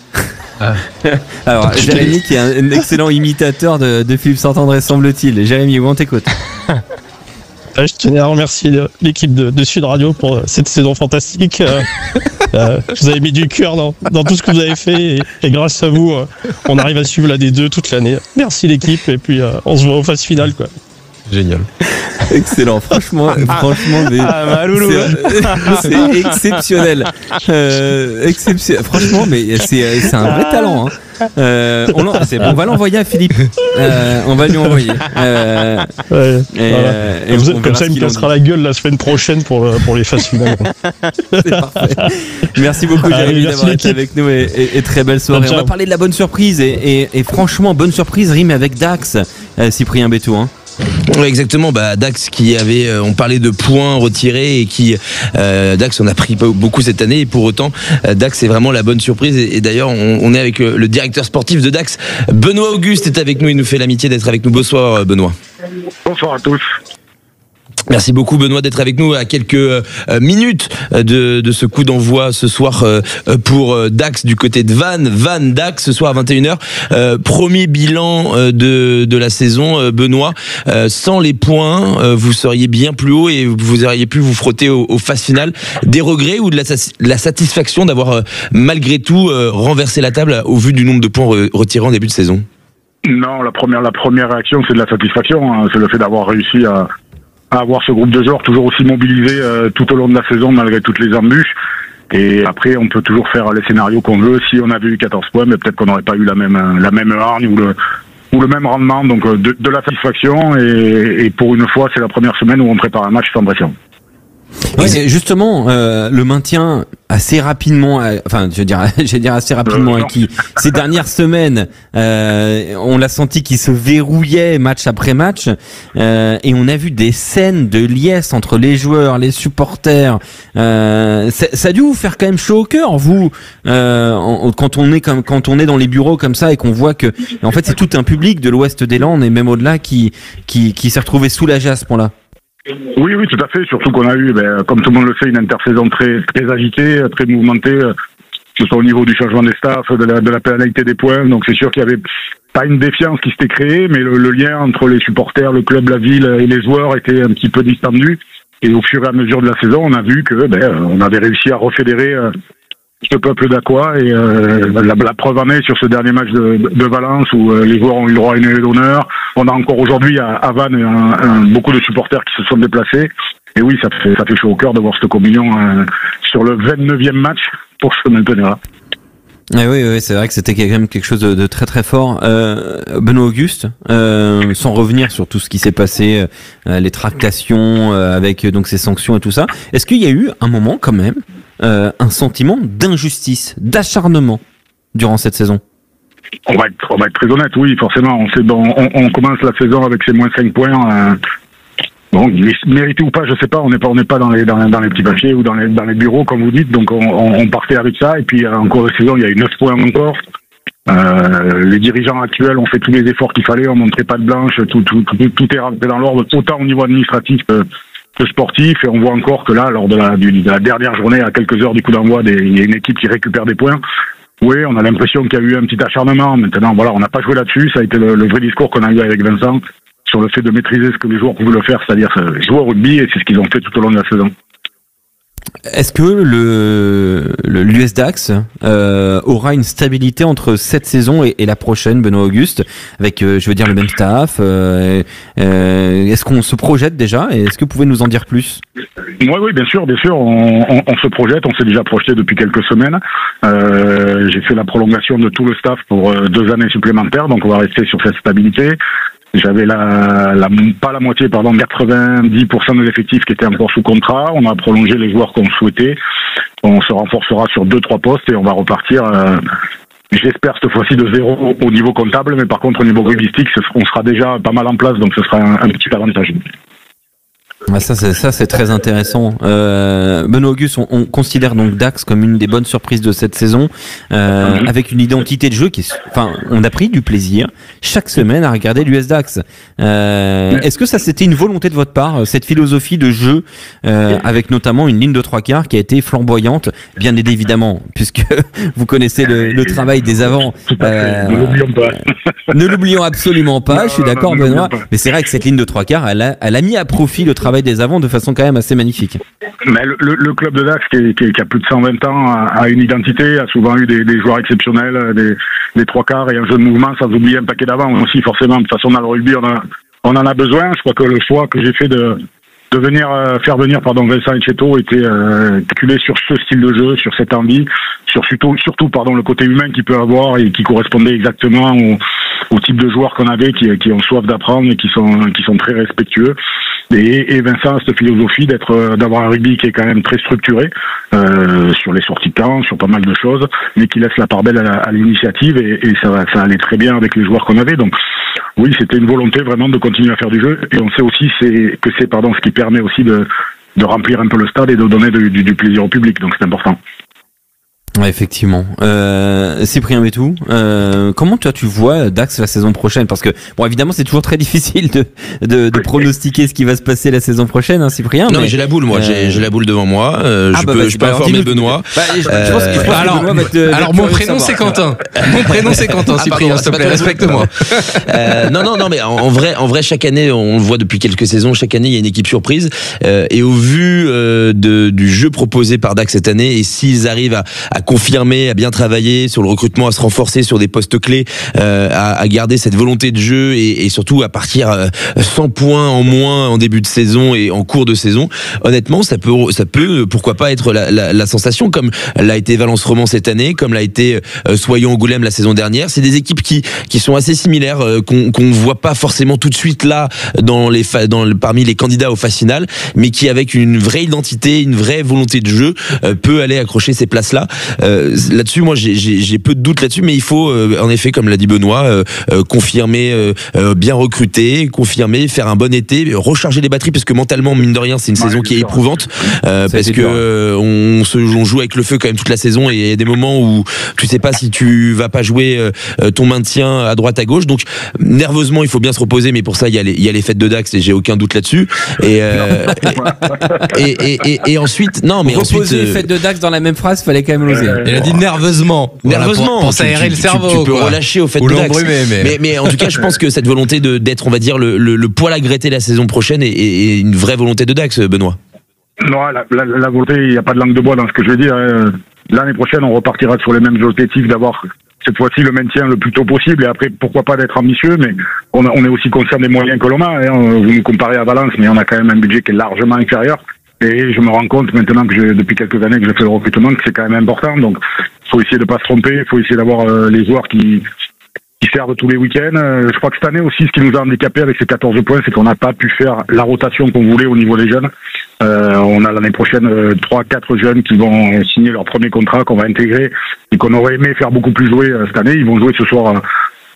Alors Jérémy qui est un excellent imitateur de Philippe Saint-André, semble-t-il. Jérémy, où on t'écoute? Je tenais à remercier l'équipe de Sud Radio pour cette saison fantastique. Vous avez mis du cœur dans tout ce que vous avez fait, et grâce à vous, on arrive à suivre la D2 toute l'année. Merci l'équipe, et puis on se voit aux phases finales, quoi. Génial. Excellent, franchement, c'est exceptionnel. Franchement, mais c'est un vrai talent, hein. On va l'envoyer à Philippe. On va lui envoyer. Comme ça, il me cassera la gueule la semaine prochaine pour les phases finales. C'est parfait. Merci beaucoup, Jérémy, d'avoir été avec nous, et très belle soirée. On va parler de la bonne surprise, et franchement, bonne surprise rime avec Dax, Cyprien Bétou, hein. Ouais, exactement. Dax qui on parlait de points retirés, et qui Dax, on a pris beaucoup cette année, et pour autant Dax c'est vraiment la bonne surprise, et d'ailleurs on est avec le directeur sportif de Dax, Benoît Auguste, est avec nous. Il nous fait l'amitié d'être avec nous. Bonsoir Benoît. Bonsoir à tous. Merci beaucoup Benoît d'être avec nous à quelques minutes de ce coup d'envoi ce soir pour Dax du côté de Vannes Dax ce soir à 21h. Premier bilan de la saison, Benoît. Sans les points, vous seriez bien plus haut et vous auriez pu vous frotter aux phases finales. Des regrets ou de la satisfaction d'avoir malgré tout renversé la table au vu du nombre de points retirés en début de saison? Non, la première réaction c'est de la satisfaction, hein. C'est le fait d'avoir réussi à avoir ce groupe de joueurs toujours aussi mobilisé tout au long de la saison malgré toutes les embûches. Et après, on peut toujours faire les scénarios qu'on veut. Si on avait eu 14 points, mais peut-être qu'on n'aurait pas eu la même hargne ou le même rendement. Donc de la satisfaction, et pour une fois, c'est la première semaine où on prépare un match sans pression. Oui, c'est justement le maintien assez rapidement, je vais dire assez rapidement, et qui ces dernières semaines, on l'a senti qu'il se verrouillait match après match, et on a vu des scènes de liesse entre les joueurs, les supporters. Ça a dû vous faire quand même chaud au cœur, vous, quand on est dans les bureaux comme ça, et qu'on voit que en fait c'est tout un public de l'Ouest des Landes et même au-delà qui s'est retrouvé soulagé à ce point-là. Oui, tout à fait. Surtout qu'on a eu, comme tout le monde le sait, une intersaison très, très agitée, très mouvementée, que ce soit au niveau du changement des staffs, de la pénalité des points. Donc c'est sûr qu'il y avait pas une défiance qui s'était créée, mais le lien entre les supporters, le club, la ville et les joueurs était un petit peu distendu. Et au fur et à mesure de la saison, on a vu que on avait réussi à refédérer ce peuple d'Aqua, et la preuve en est sur ce dernier match de Valence où les joueurs ont eu le droit à une d'honneur. On a encore aujourd'hui à Vannes beaucoup de supporters qui se sont déplacés, et oui, ça fait chaud au cœur de voir cette communion sur le 29e match pour se maintenir là. Oui, c'est vrai que c'était quand même quelque chose de très très fort. Benoît Auguste, sans revenir sur tout ce qui s'est passé, les tractations avec donc ces sanctions et tout ça, est-ce qu'il y a eu un moment quand même un sentiment d'injustice, d'acharnement durant cette saison? On va être très honnête, oui, forcément. On commence la saison avec ces moins 5 points. Bon, mérité ou pas, je sais pas. On n'est pas dans les petits papiers ou dans les bureaux, comme vous dites. Donc, on partait avec ça. Et puis, en cours de saison, il y a eu 9 points encore. Les dirigeants actuels ont fait tous les efforts qu'il fallait. On montrait pas de blanche. Tout est rentré dans l'ordre, autant au niveau administratif que sportif. Et on voit encore que là, lors de la dernière journée, à quelques heures du coup d'envoi, il y a une équipe qui récupère des points. Oui, on a l'impression qu'il y a eu un petit acharnement. Maintenant, voilà, on n'a pas joué là-dessus. Ça a été le vrai discours qu'on a eu avec Vincent sur le fait de maîtriser ce que les joueurs pouvaient le faire, c'est-à-dire jouer au rugby, et c'est ce qu'ils ont fait tout au long de la saison. Est-ce que l'US Dax aura une stabilité entre cette saison et la prochaine, Benoît Auguste, avec je veux dire le même staff est-ce qu'on se projette déjà, et est-ce que vous pouvez nous en dire plus? Oui, bien sûr, on se projette, on s'est déjà projeté depuis quelques semaines. J'ai fait la prolongation de tout le staff pour 2 années supplémentaires, donc on va rester sur cette stabilité. J'avais pas la moitié, 90% de l'effectif qui était encore sous contrat. On a prolongé les joueurs qu'on souhaitait. On se renforcera sur 2-3 postes et on va repartir, j'espère cette fois-ci de zéro au niveau comptable, mais par contre au niveau rugbystique, on sera déjà pas mal en place, donc ce sera un petit avantage. Ça c'est très intéressant. Benoît Auguste, on considère donc Dax comme une des bonnes surprises de cette saison, avec une identité de jeu on a pris du plaisir chaque semaine à regarder l'US Dax. Est-ce que ça c'était une volonté de votre part, cette philosophie de jeu, avec notamment une ligne de 3/4 qui a été flamboyante, bien évidemment, puisque vous connaissez le travail des avants. Ne l'oublions pas. Ne l'oublions absolument pas. Je suis d'accord, Benoît. Mais c'est vrai que cette ligne de 3/4, elle a mis à profit le travail des avants de façon quand même assez magnifique. Mais le club de Dax qui a plus de 120 ans a une identité, a souvent eu des joueurs exceptionnels, des 3/4 et un jeu de mouvement, sans oublier un paquet d'avants aussi forcément. De toute façon, dans le rugby, on en a besoin. Je crois que le choix que j'ai fait de faire venir Vincent Etcheto était calculé sur ce style de jeu, sur cette envie, surtout le côté humain qu'il peut avoir et qui correspondait exactement au type de joueurs qu'on avait, qui ont soif d'apprendre et qui sont très respectueux. Et Vincent a cette philosophie d'avoir un rugby qui est quand même très structuré sur les sorties de camp, sur pas mal de choses, mais qui laisse la part belle à l'initiative, et ça allait très bien avec les joueurs qu'on avait. Donc oui, c'était une volonté vraiment de continuer à faire du jeu, et on sait aussi que c'est ce qui permet aussi de remplir un peu le stade et de donner du plaisir au public, donc c'est important. Ouais, effectivement. Cyprien Bétou, comment toi tu vois Dax la saison prochaine? Parce que bon, évidemment, c'est toujours très difficile de pronostiquer ce qui va se passer la saison prochaine, hein, Cyprien. Non, mais j'ai la boule, moi. J'ai la boule devant moi. Je peux informer Benoît. Alors mon prénom c'est Quentin. Mon prénom c'est Quentin. Cyprien, s'il te plaît, respecte-moi. Non, mais en vrai, chaque année, on le voit depuis quelques saisons. Chaque année, il y a une équipe surprise. Et au vu du jeu proposé par Dax cette année, et s'ils arrivent à confirmer, à bien travailler sur le recrutement, à se renforcer sur des postes clés, à garder cette volonté de jeu et surtout à partir 100 points en moins en début de saison et en cours de saison, honnêtement, ça peut pourquoi pas être la sensation, comme l'a été Valence Roman cette année, comme l'a été Soyons-Angoulême la saison dernière. C'est des équipes qui sont assez similaires, qu'on voit pas forcément tout de suite là parmi les candidats aux phases finales, mais qui avec une vraie identité, une vraie volonté de jeu, peut aller accrocher ces places-là. Là-dessus, moi, j'ai peu de doutes là-dessus, mais il faut, en effet, comme l'a dit Benoît, confirmer, bien recruter, confirmer, faire un bon été, recharger les batteries, parce que mentalement, mine de rien, c'est une saison qui est éprouvante, parce que on joue avec le feu quand même toute la saison, et il y a des moments où tu sais pas si tu vas pas jouer ton maintien à droite à gauche. Donc nerveusement, il faut bien se reposer, mais pour ça, il y a les fêtes de Dax, et j'ai aucun doute là-dessus. Et ensuite, non, mais reposer les fêtes de Dax dans la même phrase, fallait quand même l'oser. Il a dit nerveusement. Nerveusement. Pour s'aérer le cerveau. Tu peux relâcher au fait de Dax. Mais en tout cas, je pense que cette volonté d'être, on va dire, le poil à gratter la saison prochaine est une vraie volonté de Dax, Benoît. Non, la volonté, il n'y a pas de langue de bois dans ce que je veux dire. L'année prochaine, on repartira sur les mêmes objectifs, d'avoir cette fois-ci le maintien le plus tôt possible, et après, pourquoi pas d'être ambitieux, mais on est aussi conscient des moyens que l'on a. Vous nous comparez à Valence, mais on a quand même un budget qui est largement inférieur. Et je me rends compte maintenant depuis quelques années que je fais le recrutement, que c'est quand même important. Donc, il faut essayer de pas se tromper, il faut essayer d'avoir les joueurs qui servent tous les week-ends. Je crois que cette année aussi, ce qui nous a handicapé avec ces 14 points, c'est qu'on n'a pas pu faire la rotation qu'on voulait au niveau des jeunes. On a l'année prochaine 3-4 jeunes qui vont signer leur premier contrat, qu'on va intégrer et qu'on aurait aimé faire beaucoup plus jouer cette année. Ils vont jouer ce soir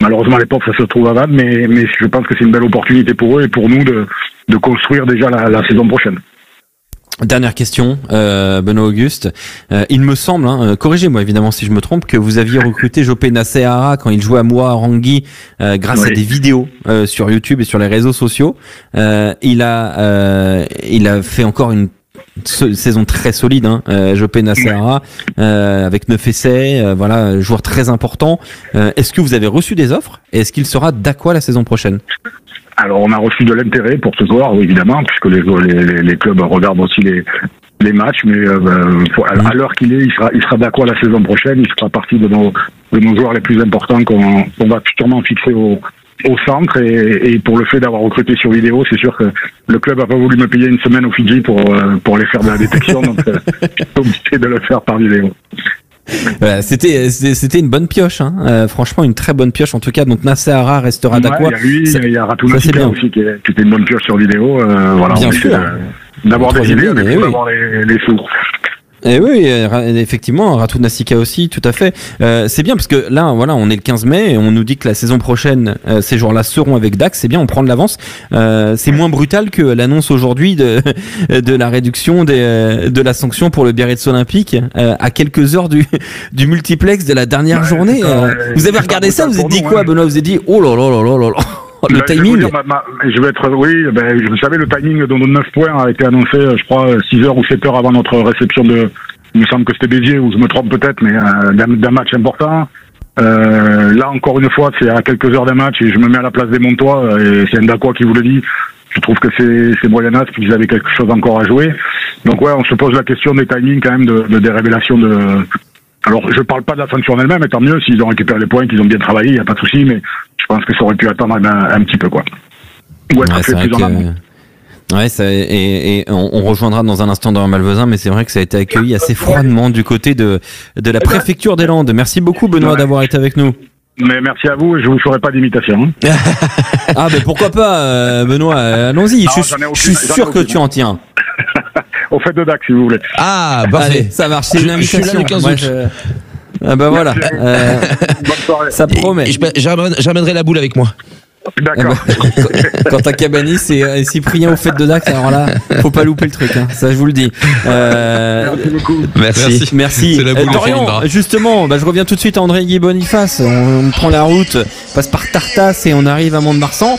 malheureusement les pauvres ça se trouve à Vannes, mais je pense que c'est une belle opportunité pour eux et pour nous de construire déjà la saison prochaine. Dernière question, Benoît Auguste. Il me semble, corrigez-moi évidemment si je me trompe, que vous aviez recruté Jopé Nassehara quand il jouait à Moa Rangui grâce à des vidéos sur YouTube et sur les réseaux sociaux. Il a fait encore une saison très solide, Jopé Nassehara, avec 9 essais, voilà, joueur très important. Est-ce que vous avez reçu des offres et est-ce qu'il sera d'Aqua la saison prochaine? Alors on a reçu de l'intérêt pour ce joueur, évidemment, puisque les clubs regardent aussi les matchs, mais à l'heure qu'il est, il sera d'Aqua la saison prochaine, il fera partie de nos joueurs les plus importants qu'on va sûrement fixer au centre, et pour le fait d'avoir recruté sur vidéo, c'est sûr que le club a pas voulu me payer une semaine au Fidji pour aller faire de la détection, donc j'ai obligé de le faire par vidéo. Voilà, c'était une bonne pioche, franchement une très bonne pioche en tout cas. Donc Nassehara restera d'Aqua. Il y a Ratu Nassika aussi qui était une bonne pioche sur vidéo. Voilà, bien sûr. D'avoir des idées, d'avoir les sous. Et oui, effectivement, Ratu Nassika aussi, tout à fait. C'est bien parce que là, voilà, on est le 15 mai et on nous dit que la saison prochaine, ces joueurs-là seront avec Dax. C'est bien, on prend de l'avance. C'est moins brutal que l'annonce aujourd'hui de la réduction de la sanction pour le Biarritz Olympique à quelques heures du multiplex de la dernière journée. Vous avez regardé ça, vous vous êtes dit quoi, Benoît? Vous avez dit, oh là là là là là là. Le timing. Vous savez, le timing de nos 9 points a été annoncé, je crois, 6 heures ou 7 heures avant notre réception il me semble que c'était Béziers, ou je me trompe peut-être, mais d'un match important. Là, encore une fois, c'est à quelques heures d'un match, et je me mets à la place des Montois, et c'est Ndakwa qui vous le dit. Je trouve que c'est moyennasse, qu'ils avaient quelque chose encore à jouer. Donc ouais, on se pose la question des timings quand même, des révélations Alors, je parle pas de la sanction en elle-même, mais tant mieux, s'ils ont récupéré les points, qu'ils ont bien travaillé, il n'y a pas de souci, mais je pense que ça aurait pu attendre un petit peu, quoi. Ou être fait plus en amont. Ouais, et on rejoindra dans un instant dans Malvezin, mais c'est vrai que ça a été accueilli assez froidement du côté de la préfecture des Landes. Merci beaucoup, Benoît, d'avoir été avec nous. Mais merci à vous, et je vous ferai pas d'imitation. Ah, mais pourquoi pas, Benoît, allons-y, je suis sûr que tu en tiens. Au fait de Dax, si vous voulez. Ah, parfait. Allez, ça marche, c'est une invitation. Ah bah voilà, ça promet. J'amènerai la boule avec moi. D'accord. Quand t'as Cabanis et Cyprien au fait de Dax, alors là, faut pas louper le truc, ça je vous le dis. Merci beaucoup. Merci. Dorian, justement, je reviens tout de suite à André Guy Boniface. On prend la route, passe par Tartas et on arrive à Mont-de-Marsan.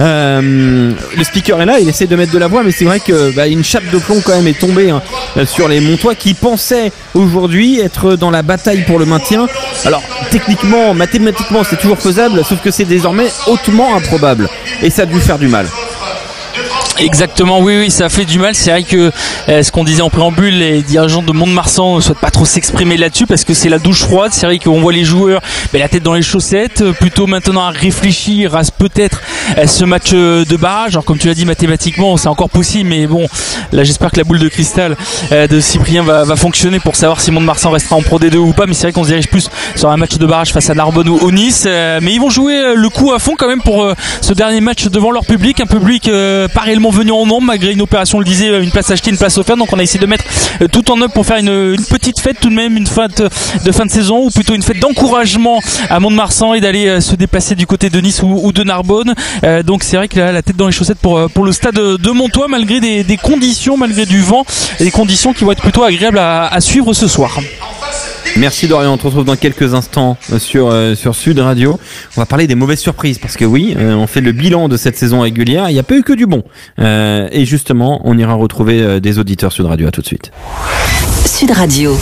Le speaker est là, il essaie de mettre de la voix, mais c'est vrai que une chape de plomb quand même est tombée sur les Montois qui pensaient aujourd'hui être dans la bataille pour le maintien. Alors techniquement, mathématiquement c'est toujours faisable, sauf que c'est désormais hautement improbable et ça a dû faire du mal. Exactement, oui, ça fait du mal. C'est vrai que ce qu'on disait en préambule, les dirigeants de Mont-de-Marsan ne souhaitent pas trop s'exprimer là-dessus parce que c'est la douche froide. C'est vrai qu'on voit les joueurs la tête dans les chaussettes, plutôt maintenant à réfléchir à peut-être ce match de barrage. Alors comme tu l'as dit, mathématiquement c'est encore possible, mais bon, là j'espère que la boule de cristal de Cyprien va fonctionner pour savoir si Mont-de-Marsan restera en Pro D2 ou pas. Mais c'est vrai qu'on se dirige plus sur un match de barrage face à Narbonne ou au Nice, mais ils vont jouer le coup à fond quand même pour ce dernier match devant leur public, un public pas réellement venu en nombre malgré une opération, on le disait, une place achetée, une place offerte. Donc on a essayé de mettre tout en œuvre pour faire une petite fête tout de même, une fête de fin de saison, ou plutôt une fête d'encouragement à Mont-de-Marsan et d'aller se déplacer du côté de Nice ou de Narbonne. Donc c'est vrai que là, la tête dans les chaussettes pour le stade de Montois, malgré des conditions, malgré du vent, et des conditions qui vont être plutôt agréables à suivre ce soir. Merci Dorian, on te retrouve dans quelques instants sur Sud Radio. On va parler des mauvaises surprises parce que oui, on fait le bilan de cette saison régulière, il n'y a pas eu que du bon. Et justement, on ira retrouver des auditeurs Sud Radio. À tout de suite. Sud Radio.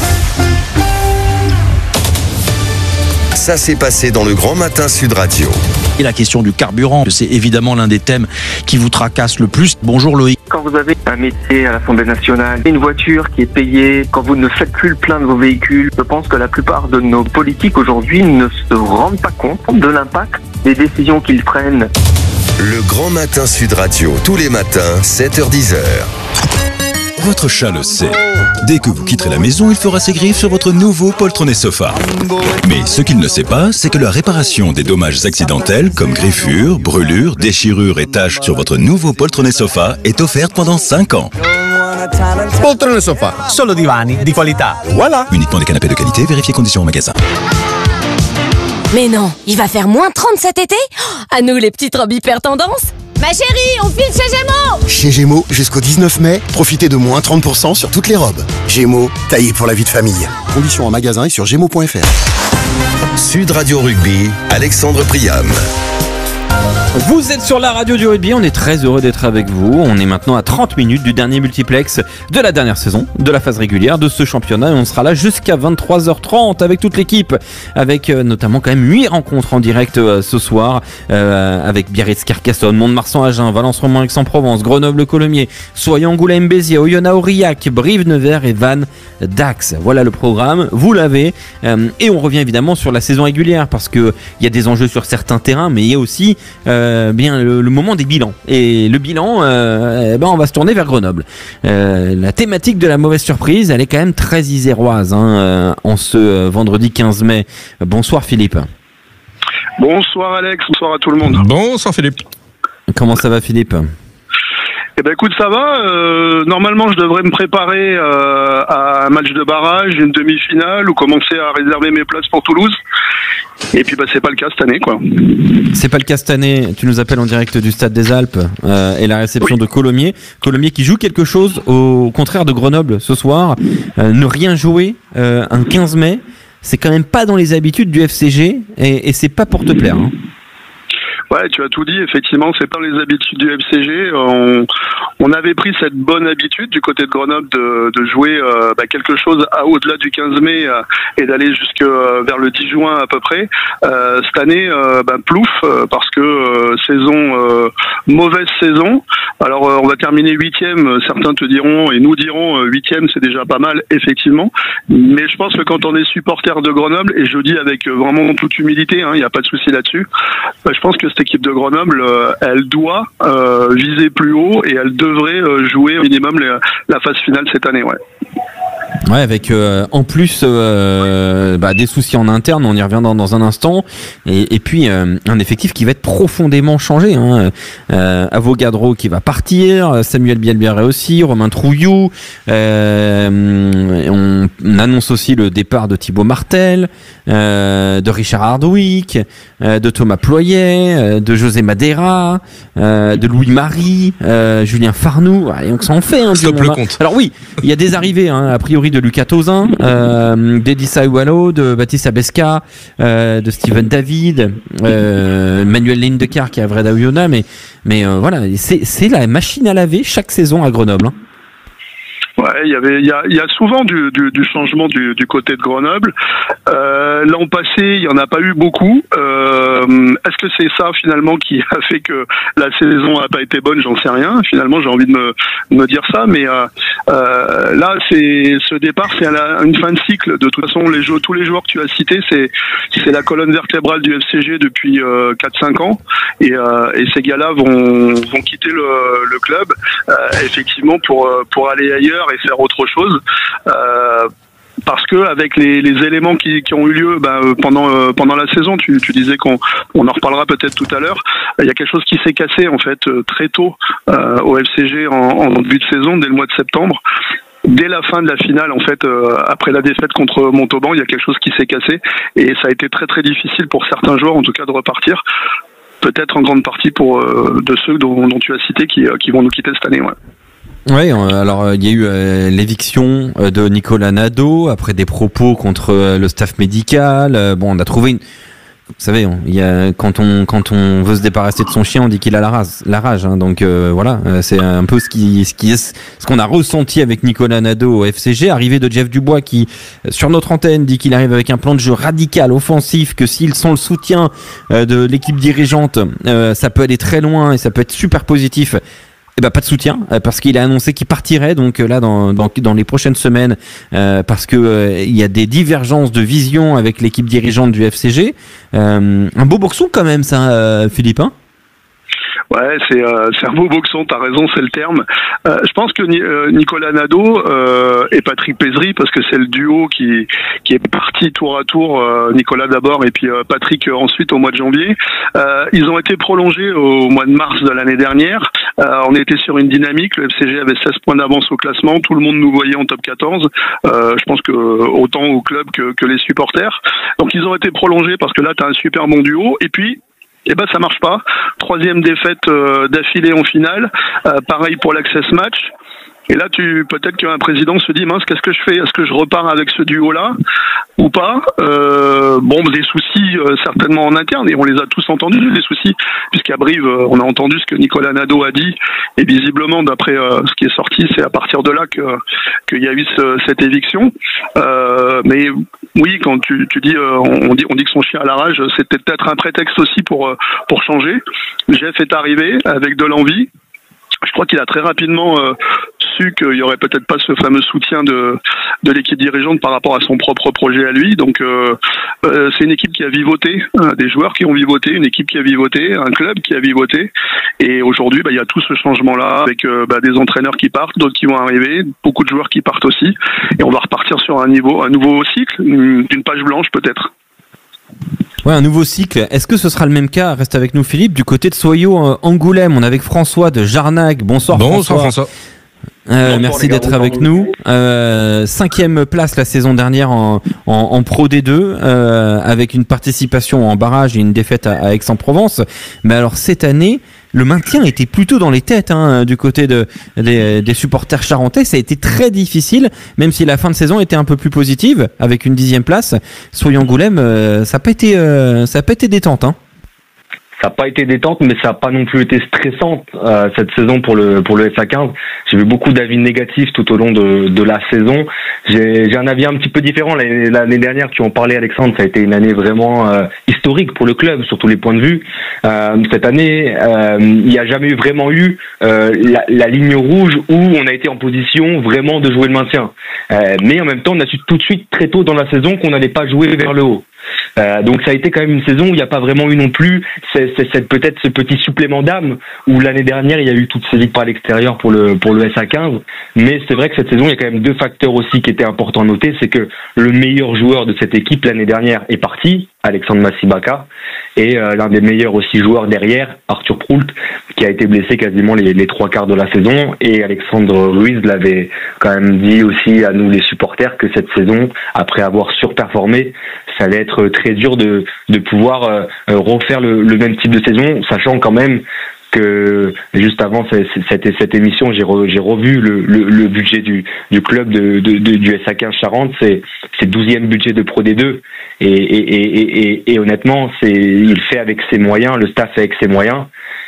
Ça s'est passé dans le Grand Matin Sud Radio. Et la question du carburant, c'est évidemment l'un des thèmes qui vous tracasse le plus. Bonjour Loïc. Quand vous avez un métier à l'Assemblée nationale, une voiture qui est payée, quand vous ne faites plus le plein de vos véhicules, je pense que la plupart de nos politiques aujourd'hui ne se rendent pas compte de l'impact des décisions qu'ils prennent. Le Grand Matin Sud Radio, tous les matins, 7h-10h. Votre chat le sait. Dès que vous quitterez la maison, il fera ses griffes sur votre nouveau poltronné sofa. Mais ce qu'il ne sait pas, c'est que la réparation des dommages accidentels, comme griffures, brûlures, déchirures et taches sur votre nouveau poltronné sofa, est offerte pendant 5 ans. Poltrone sofa, solo divani di qualità. Voilà. Uniquement des canapés de qualité, vérifiez conditions au magasin. Mais non, il va faire moins 30 cet été? À nous les petites robes hyper tendance. Ma chérie, on file chez Gémeaux! Chez Gémeaux, jusqu'au 19 mai, profitez de moins 30% sur toutes les robes. Gémeaux, taillé pour la vie de famille. Conditions en magasin et sur gémeaux.fr. Sud Radio Rugby, Alexandre Priam. Vous êtes sur la radio du rugby, on est très heureux d'être avec vous. On est maintenant à 30 minutes du dernier multiplex de la dernière saison, de la phase régulière de ce championnat. Et on sera là jusqu'à 23h30 avec toute l'équipe, avec notamment quand même 8 rencontres en direct ce soir, avec Biarritz, Carcassonne, Mont-de-Marsan, Agen, Valence, Romans, Aix-en-Provence, Grenoble, Colomiers, Soyons, Angoulême, Béziers, Oyonnax, Aurillac, Brive, Nevers et Vannes, Dax. Voilà le programme, vous l'avez. Et on revient évidemment sur la saison régulière parce que il y a des enjeux sur certains terrains, mais il y a aussi bien le moment des bilans. Et le bilan, on va se tourner vers Grenoble. La thématique de la mauvaise surprise, elle est quand même très iséroise en ce vendredi 15 mai. Bonsoir Philippe. Bonsoir Alex, bonsoir à tout le monde. Bonsoir Philippe. Comment ça va Philippe ? Eh ben écoute, ça va. Normalement, je devrais me préparer à un match de barrage, une demi-finale, ou commencer à réserver mes places pour Toulouse. Et puis, c'est pas le cas cette année, quoi. C'est pas le cas cette année. Tu nous appelles en direct du Stade des Alpes et la réception de Colomiers. Colomiers qui joue quelque chose au contraire de Grenoble ce soir. Ne rien jouer un 15 mai, c'est quand même pas dans les habitudes du FCG et c'est pas pour te plaire. Hein. Ouais, tu as tout dit. Effectivement, c'est pas les habitudes du FCG. On avait pris cette bonne habitude du côté de Grenoble de jouer quelque chose au-delà du 15 mai et d'aller jusque vers le 10 juin à peu près. Cette année, plouf, parce que mauvaise saison. Alors, on va terminer 8e. Certains te diront, et nous dirons, 8e, c'est déjà pas mal, effectivement. Mais je pense que quand on est supporter de Grenoble, et je le dis avec vraiment toute humilité, il n'y a pas de souci là-dessus, je pense que cette équipe de Grenoble, elle doit viser plus haut et elle devrait jouer au minimum la phase finale cette année. Ouais, avec en plus des soucis en interne, on y revient dans un instant, et puis un effectif qui va être profondément changé. Avogadro qui va partir, Samuel Bielbiaré aussi, Romain Trouillou, on annonce aussi le départ de Thibaut Martel, de Richard Hardwick, de Thomas Ployet, de José Madeira, de Louis-Marie, Julien Farnoux, et donc ça en fait du monde. Alors oui, il y a des arrivées a priori de Lucas Tauzin, d'Edissa Iwalo, de Baptiste Abesca, de Steven David, Manuel Lindecar qui est à Vreda Oyonnax, mais voilà, c'est la machine à laver chaque saison à Grenoble. Ouais, il y a souvent du changement du côté de Grenoble. L'an passé, il y en a pas eu beaucoup. Est-ce que c'est ça finalement qui a fait que la saison a pas été bonne? J'en sais rien. Finalement, j'ai envie de me dire ça, mais là, ce départ, c'est une fin de cycle. De toute façon, tous les joueurs que tu as cités, c'est la colonne vertébrale du FCG depuis 4-5 ans, et ces gars-là vont quitter le club effectivement pour aller ailleurs et faire autre chose, parce que avec les éléments qui ont eu lieu pendant la saison, tu disais qu'on en reparlera peut-être tout à l'heure, il y a quelque chose qui s'est cassé en fait très tôt au FCG en début de saison, dès le mois de septembre. Dès la fin de la finale, en fait, après la défaite contre Montauban, il y a quelque chose qui s'est cassé, et ça a été très très difficile pour certains joueurs, en tout cas, de repartir. Peut-être en grande partie de ceux dont tu as cité qui vont nous quitter cette année. Ouais. Oui, alors il y a eu l'éviction de Nicolas Nadeau après des propos contre le staff médical. On a trouvé vous savez, quand on veut se débarrasser de son chien, on dit qu'il a la rage. Donc voilà, c'est un peu ce qu'on a ressenti avec Nicolas Nadeau au FCG. Arrivé de Jeff Dubois qui, sur notre antenne, dit qu'il arrive avec un plan de jeu radical, offensif, que s'ils sont le soutien de l'équipe dirigeante, ça peut aller très loin et ça peut être super positif. Pas de soutien, parce qu'il a annoncé qu'il partirait donc là dans les prochaines semaines, parce que il y a des divergences de vision avec l'équipe dirigeante du FCG. Un beau bourson quand même ça, Philippe, hein? Ouais, c'est un beau boxon, t'as raison, c'est le terme. Je pense que Nicolas Nadeau et Patrick Pézri, parce que c'est le duo qui est parti tour à tour, Nicolas d'abord et puis Patrick ensuite au mois de janvier, ils ont été prolongés au mois de mars de l'année dernière. On était sur une dynamique, le FCG avait 16 points d'avance au classement, tout le monde nous voyait en top 14, je pense que autant au club que les supporters. Donc ils ont été prolongés parce que là t'as un super bon duo, et puis ça marche pas. 3e défaite d'affilée en finale. Pareil pour l'Access Match. Et là, peut-être qu'un président se dit, mince, qu'est-ce que je fais? Est-ce que je repars avec ce duo-là ou pas? Des soucis certainement en interne, et on les a tous entendus, les soucis, puisqu'à Brive, on a entendu ce que Nicolas Nadeau a dit, et visiblement, d'après ce qui est sorti, c'est à partir de là qu'il y a eu cette éviction. Mais oui, quand tu dis, on dit que son chien a la rage, c'était peut-être un prétexte aussi pour changer. Jeff est arrivé avec de l'envie. Je crois qu'il a très rapidement su qu'il y aurait peut-être pas ce fameux soutien de l'équipe dirigeante par rapport à son propre projet à lui. Donc c'est une équipe qui a vivoté, des joueurs qui ont vivoté, une équipe qui a vivoté, un club qui a vivoté. Et aujourd'hui, il y a tout ce changement-là avec des entraîneurs qui partent, d'autres qui vont arriver, beaucoup de joueurs qui partent aussi. Et on va repartir sur un nouveau cycle, d'une page blanche peut-être. Ouais, un nouveau cycle. Est-ce que ce sera le même cas? Reste avec nous, Philippe, du côté de Soyo Angoulême. On est avec François de Jarnac. Bonsoir François. Merci d'être avec nous. 5e place la saison dernière en Pro D2, avec une participation en barrage et une défaite à Aix-en-Provence. Mais alors cette année, le maintien était plutôt dans les têtes du côté des supporters charentais. Ça a été très difficile, même si la fin de saison était un peu plus positive, avec une 10e place. Soyo Angoulême, ça n'a pas été détente. Ça n'a pas été détente, mais ça n'a pas non plus été stressante cette saison pour le SA15. J'ai vu beaucoup d'avis négatifs tout au long de la saison. J'ai un avis un petit peu différent. L'année dernière, tu en parlais, Alexandre, ça a été une année vraiment historique pour le club sur tous les points de vue. Cette année, il n'y a jamais vraiment eu la ligne rouge où on a été en position vraiment de jouer le maintien. Mais en même temps, on a su tout de suite très tôt dans la saison qu'on n'allait pas jouer vers le haut. Donc ça a été quand même une saison où il n'y a pas vraiment eu non plus peut-être ce petit supplément d'âme où l'année dernière il y a eu toutes ces victoires à l'extérieur pour le SA15, mais c'est vrai que cette saison il y a quand même 2 facteurs aussi qui étaient importants à noter. C'est que le meilleur joueur de cette équipe l'année dernière est parti, Alexandre Massibaka, et l'un des meilleurs aussi joueurs derrière, Arthur Proult, qui a été blessé quasiment les 3/4 de la saison. Et Alexandre Ruiz l'avait quand même dit aussi à nous les supporters que cette saison, après avoir surperformé, ça allait être très dur de pouvoir refaire le même type de saison, sachant quand même que juste avant cette émission, j'ai revu le budget du club du SA15 Charente. C'est 12e budget de Pro D2 et honnêtement, il fait avec ses moyens, le staff fait avec ses moyens,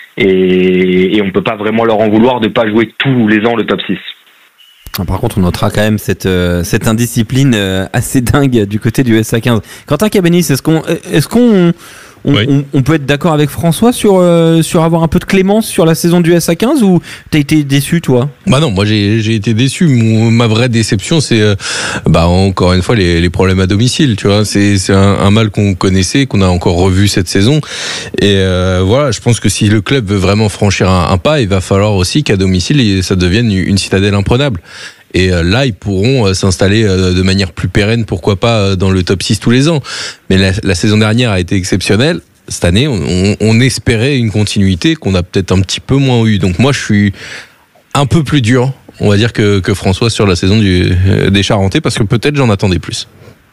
et on peut pas vraiment leur en vouloir de pas jouer tous les ans le top 6. Par contre, on notera quand même cette indiscipline assez dingue du côté du SA15. Quentin Cabanis, est-ce qu'on peut être d'accord avec François sur avoir un peu de clémence sur la saison du SA15, ou t'as été déçu, toi? Non, moi j'ai été déçu. Ma vraie déception, c'est encore une fois les problèmes à domicile. Tu vois, c'est un mal qu'on connaissait, qu'on a encore revu cette saison. Et voilà, je pense que si le club veut vraiment franchir un pas, il va falloir aussi qu'à domicile ça devienne une citadelle imprenable. Et là, ils pourront s'installer de manière plus pérenne, pourquoi pas dans le top 6 tous les ans. Mais la saison dernière a été exceptionnelle. Cette année, on espérait une continuité qu'on a peut-être un petit peu moins eu. Donc moi, je suis un peu plus dur, on va dire, que François sur la saison des Charentais, parce que peut-être j'en attendais plus.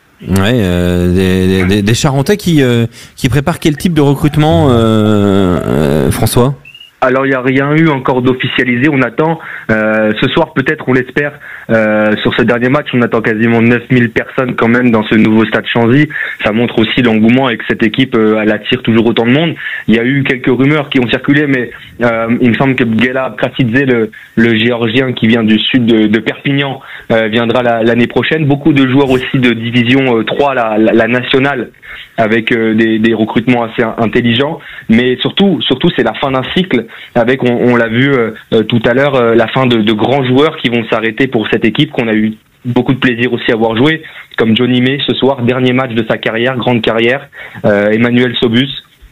Ouais, des Charentais qui préparent quel type de recrutement, François? Alors il n'y a rien eu encore d'officialisé, on attend ce soir peut-être, on l'espère, sur ce dernier match, on attend quasiment 9000 personnes quand même dans ce nouveau stade Chanzy. Ça montre aussi l'engouement et que cette équipe elle attire toujours autant de monde. Il y a eu quelques rumeurs qui ont circulé, mais il me semble que Gela Kratidze, le géorgien qui vient du sud de Perpignan, viendra l'année prochaine. Beaucoup de joueurs aussi de division 3, la nationale, avec des recrutements assez intelligents, mais surtout c'est la fin d'un cycle, avec on l'a vu tout à l'heure, la fin de grands joueurs qui vont s'arrêter pour cette équipe, qu'on a eu beaucoup de plaisir aussi à voir jouer, comme Johnny May ce soir, dernier match de sa carrière, grande carrière, Emmanuel Sobus,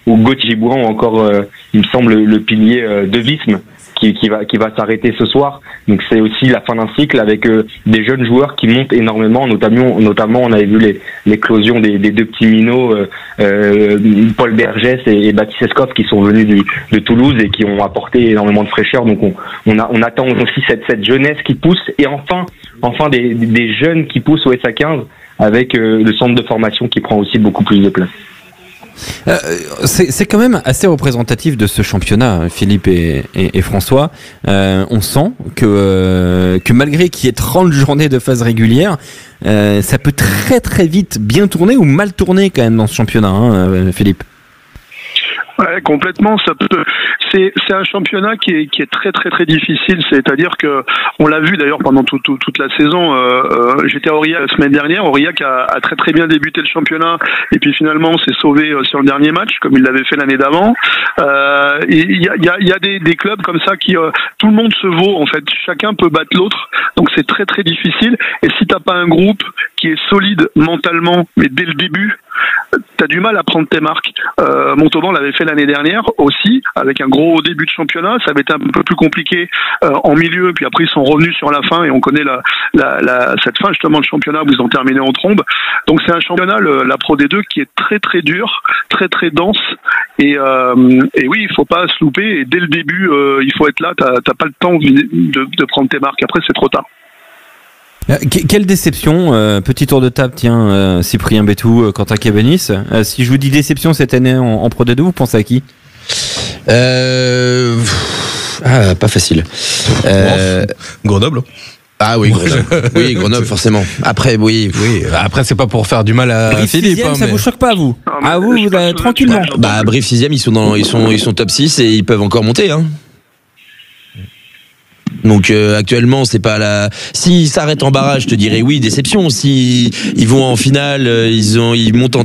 Gauthier Bourran ou encore, il me semble, le pilier de Visme qui va s'arrêter ce soir. Donc c'est aussi la fin d'un cycle avec des jeunes joueurs qui montent énormément, notamment on avait vu l'éclosion des deux petits minots, Paul Bergès et Baptiste Escoff, qui sont venus de Toulouse et qui ont apporté énormément de fraîcheur. Donc on attend aussi cette jeunesse qui pousse, et enfin des jeunes qui poussent au SA15 avec le centre de formation qui prend aussi beaucoup plus de place. C'est quand même assez représentatif de ce championnat, Philippe et François. On sent que malgré qu'il y ait 30 journées de phase régulière, ça peut très très vite bien tourner ou mal tourner quand même dans ce championnat, hein, Philippe. Ouais, complètement. C'est un championnat qui est très très très difficile. C'est-à-dire que on l'a vu d'ailleurs pendant toute la saison. J'étais à Aurillac la semaine dernière. Aurillac a très très bien débuté le championnat et puis finalement s'est sauvé sur le dernier match comme il l'avait fait l'année d'avant. Il y a des clubs comme ça qui tout le monde se vaut en fait. Chacun peut battre l'autre. Donc c'est très très difficile. Et si t'as pas un groupe qui est solide mentalement, mais dès le début, t'as du mal à prendre tes marques. Montauban l'avait fait l'année dernière aussi, avec un gros début de championnat. Ça avait été un peu plus compliqué en milieu, puis après ils sont revenus sur la fin et on connaît cette fin justement de championnat où ils ont terminé en trombe. Donc c'est un championnat, la Pro D2, qui est très très dur, très très dense. Et oui, il faut pas se louper. Et dès le début, il faut être là. T'as pas le temps de prendre tes marques. Après, c'est trop tard. Quelle déception, petit tour de table, tiens, Cyprien Bétou, Quentin Cabanis. Si je vous dis déception cette année en Pro D2, vous pensez à qui? Pas facile. Grenoble. Ah oui, Grenoble. Oui, Grenoble, forcément. Après, oui. Après, c'est pas pour faire du mal à Brive Philippe. 6e, ça vous choque pas, vous? Vous tranquillement. Bah, Brive 6e, ils sont top 6 et ils peuvent encore monter, hein. Donc actuellement c'est pas la. S'ils s'arrêtent en barrage, je te dirais oui, déception. Si ils vont en finale, ils montent en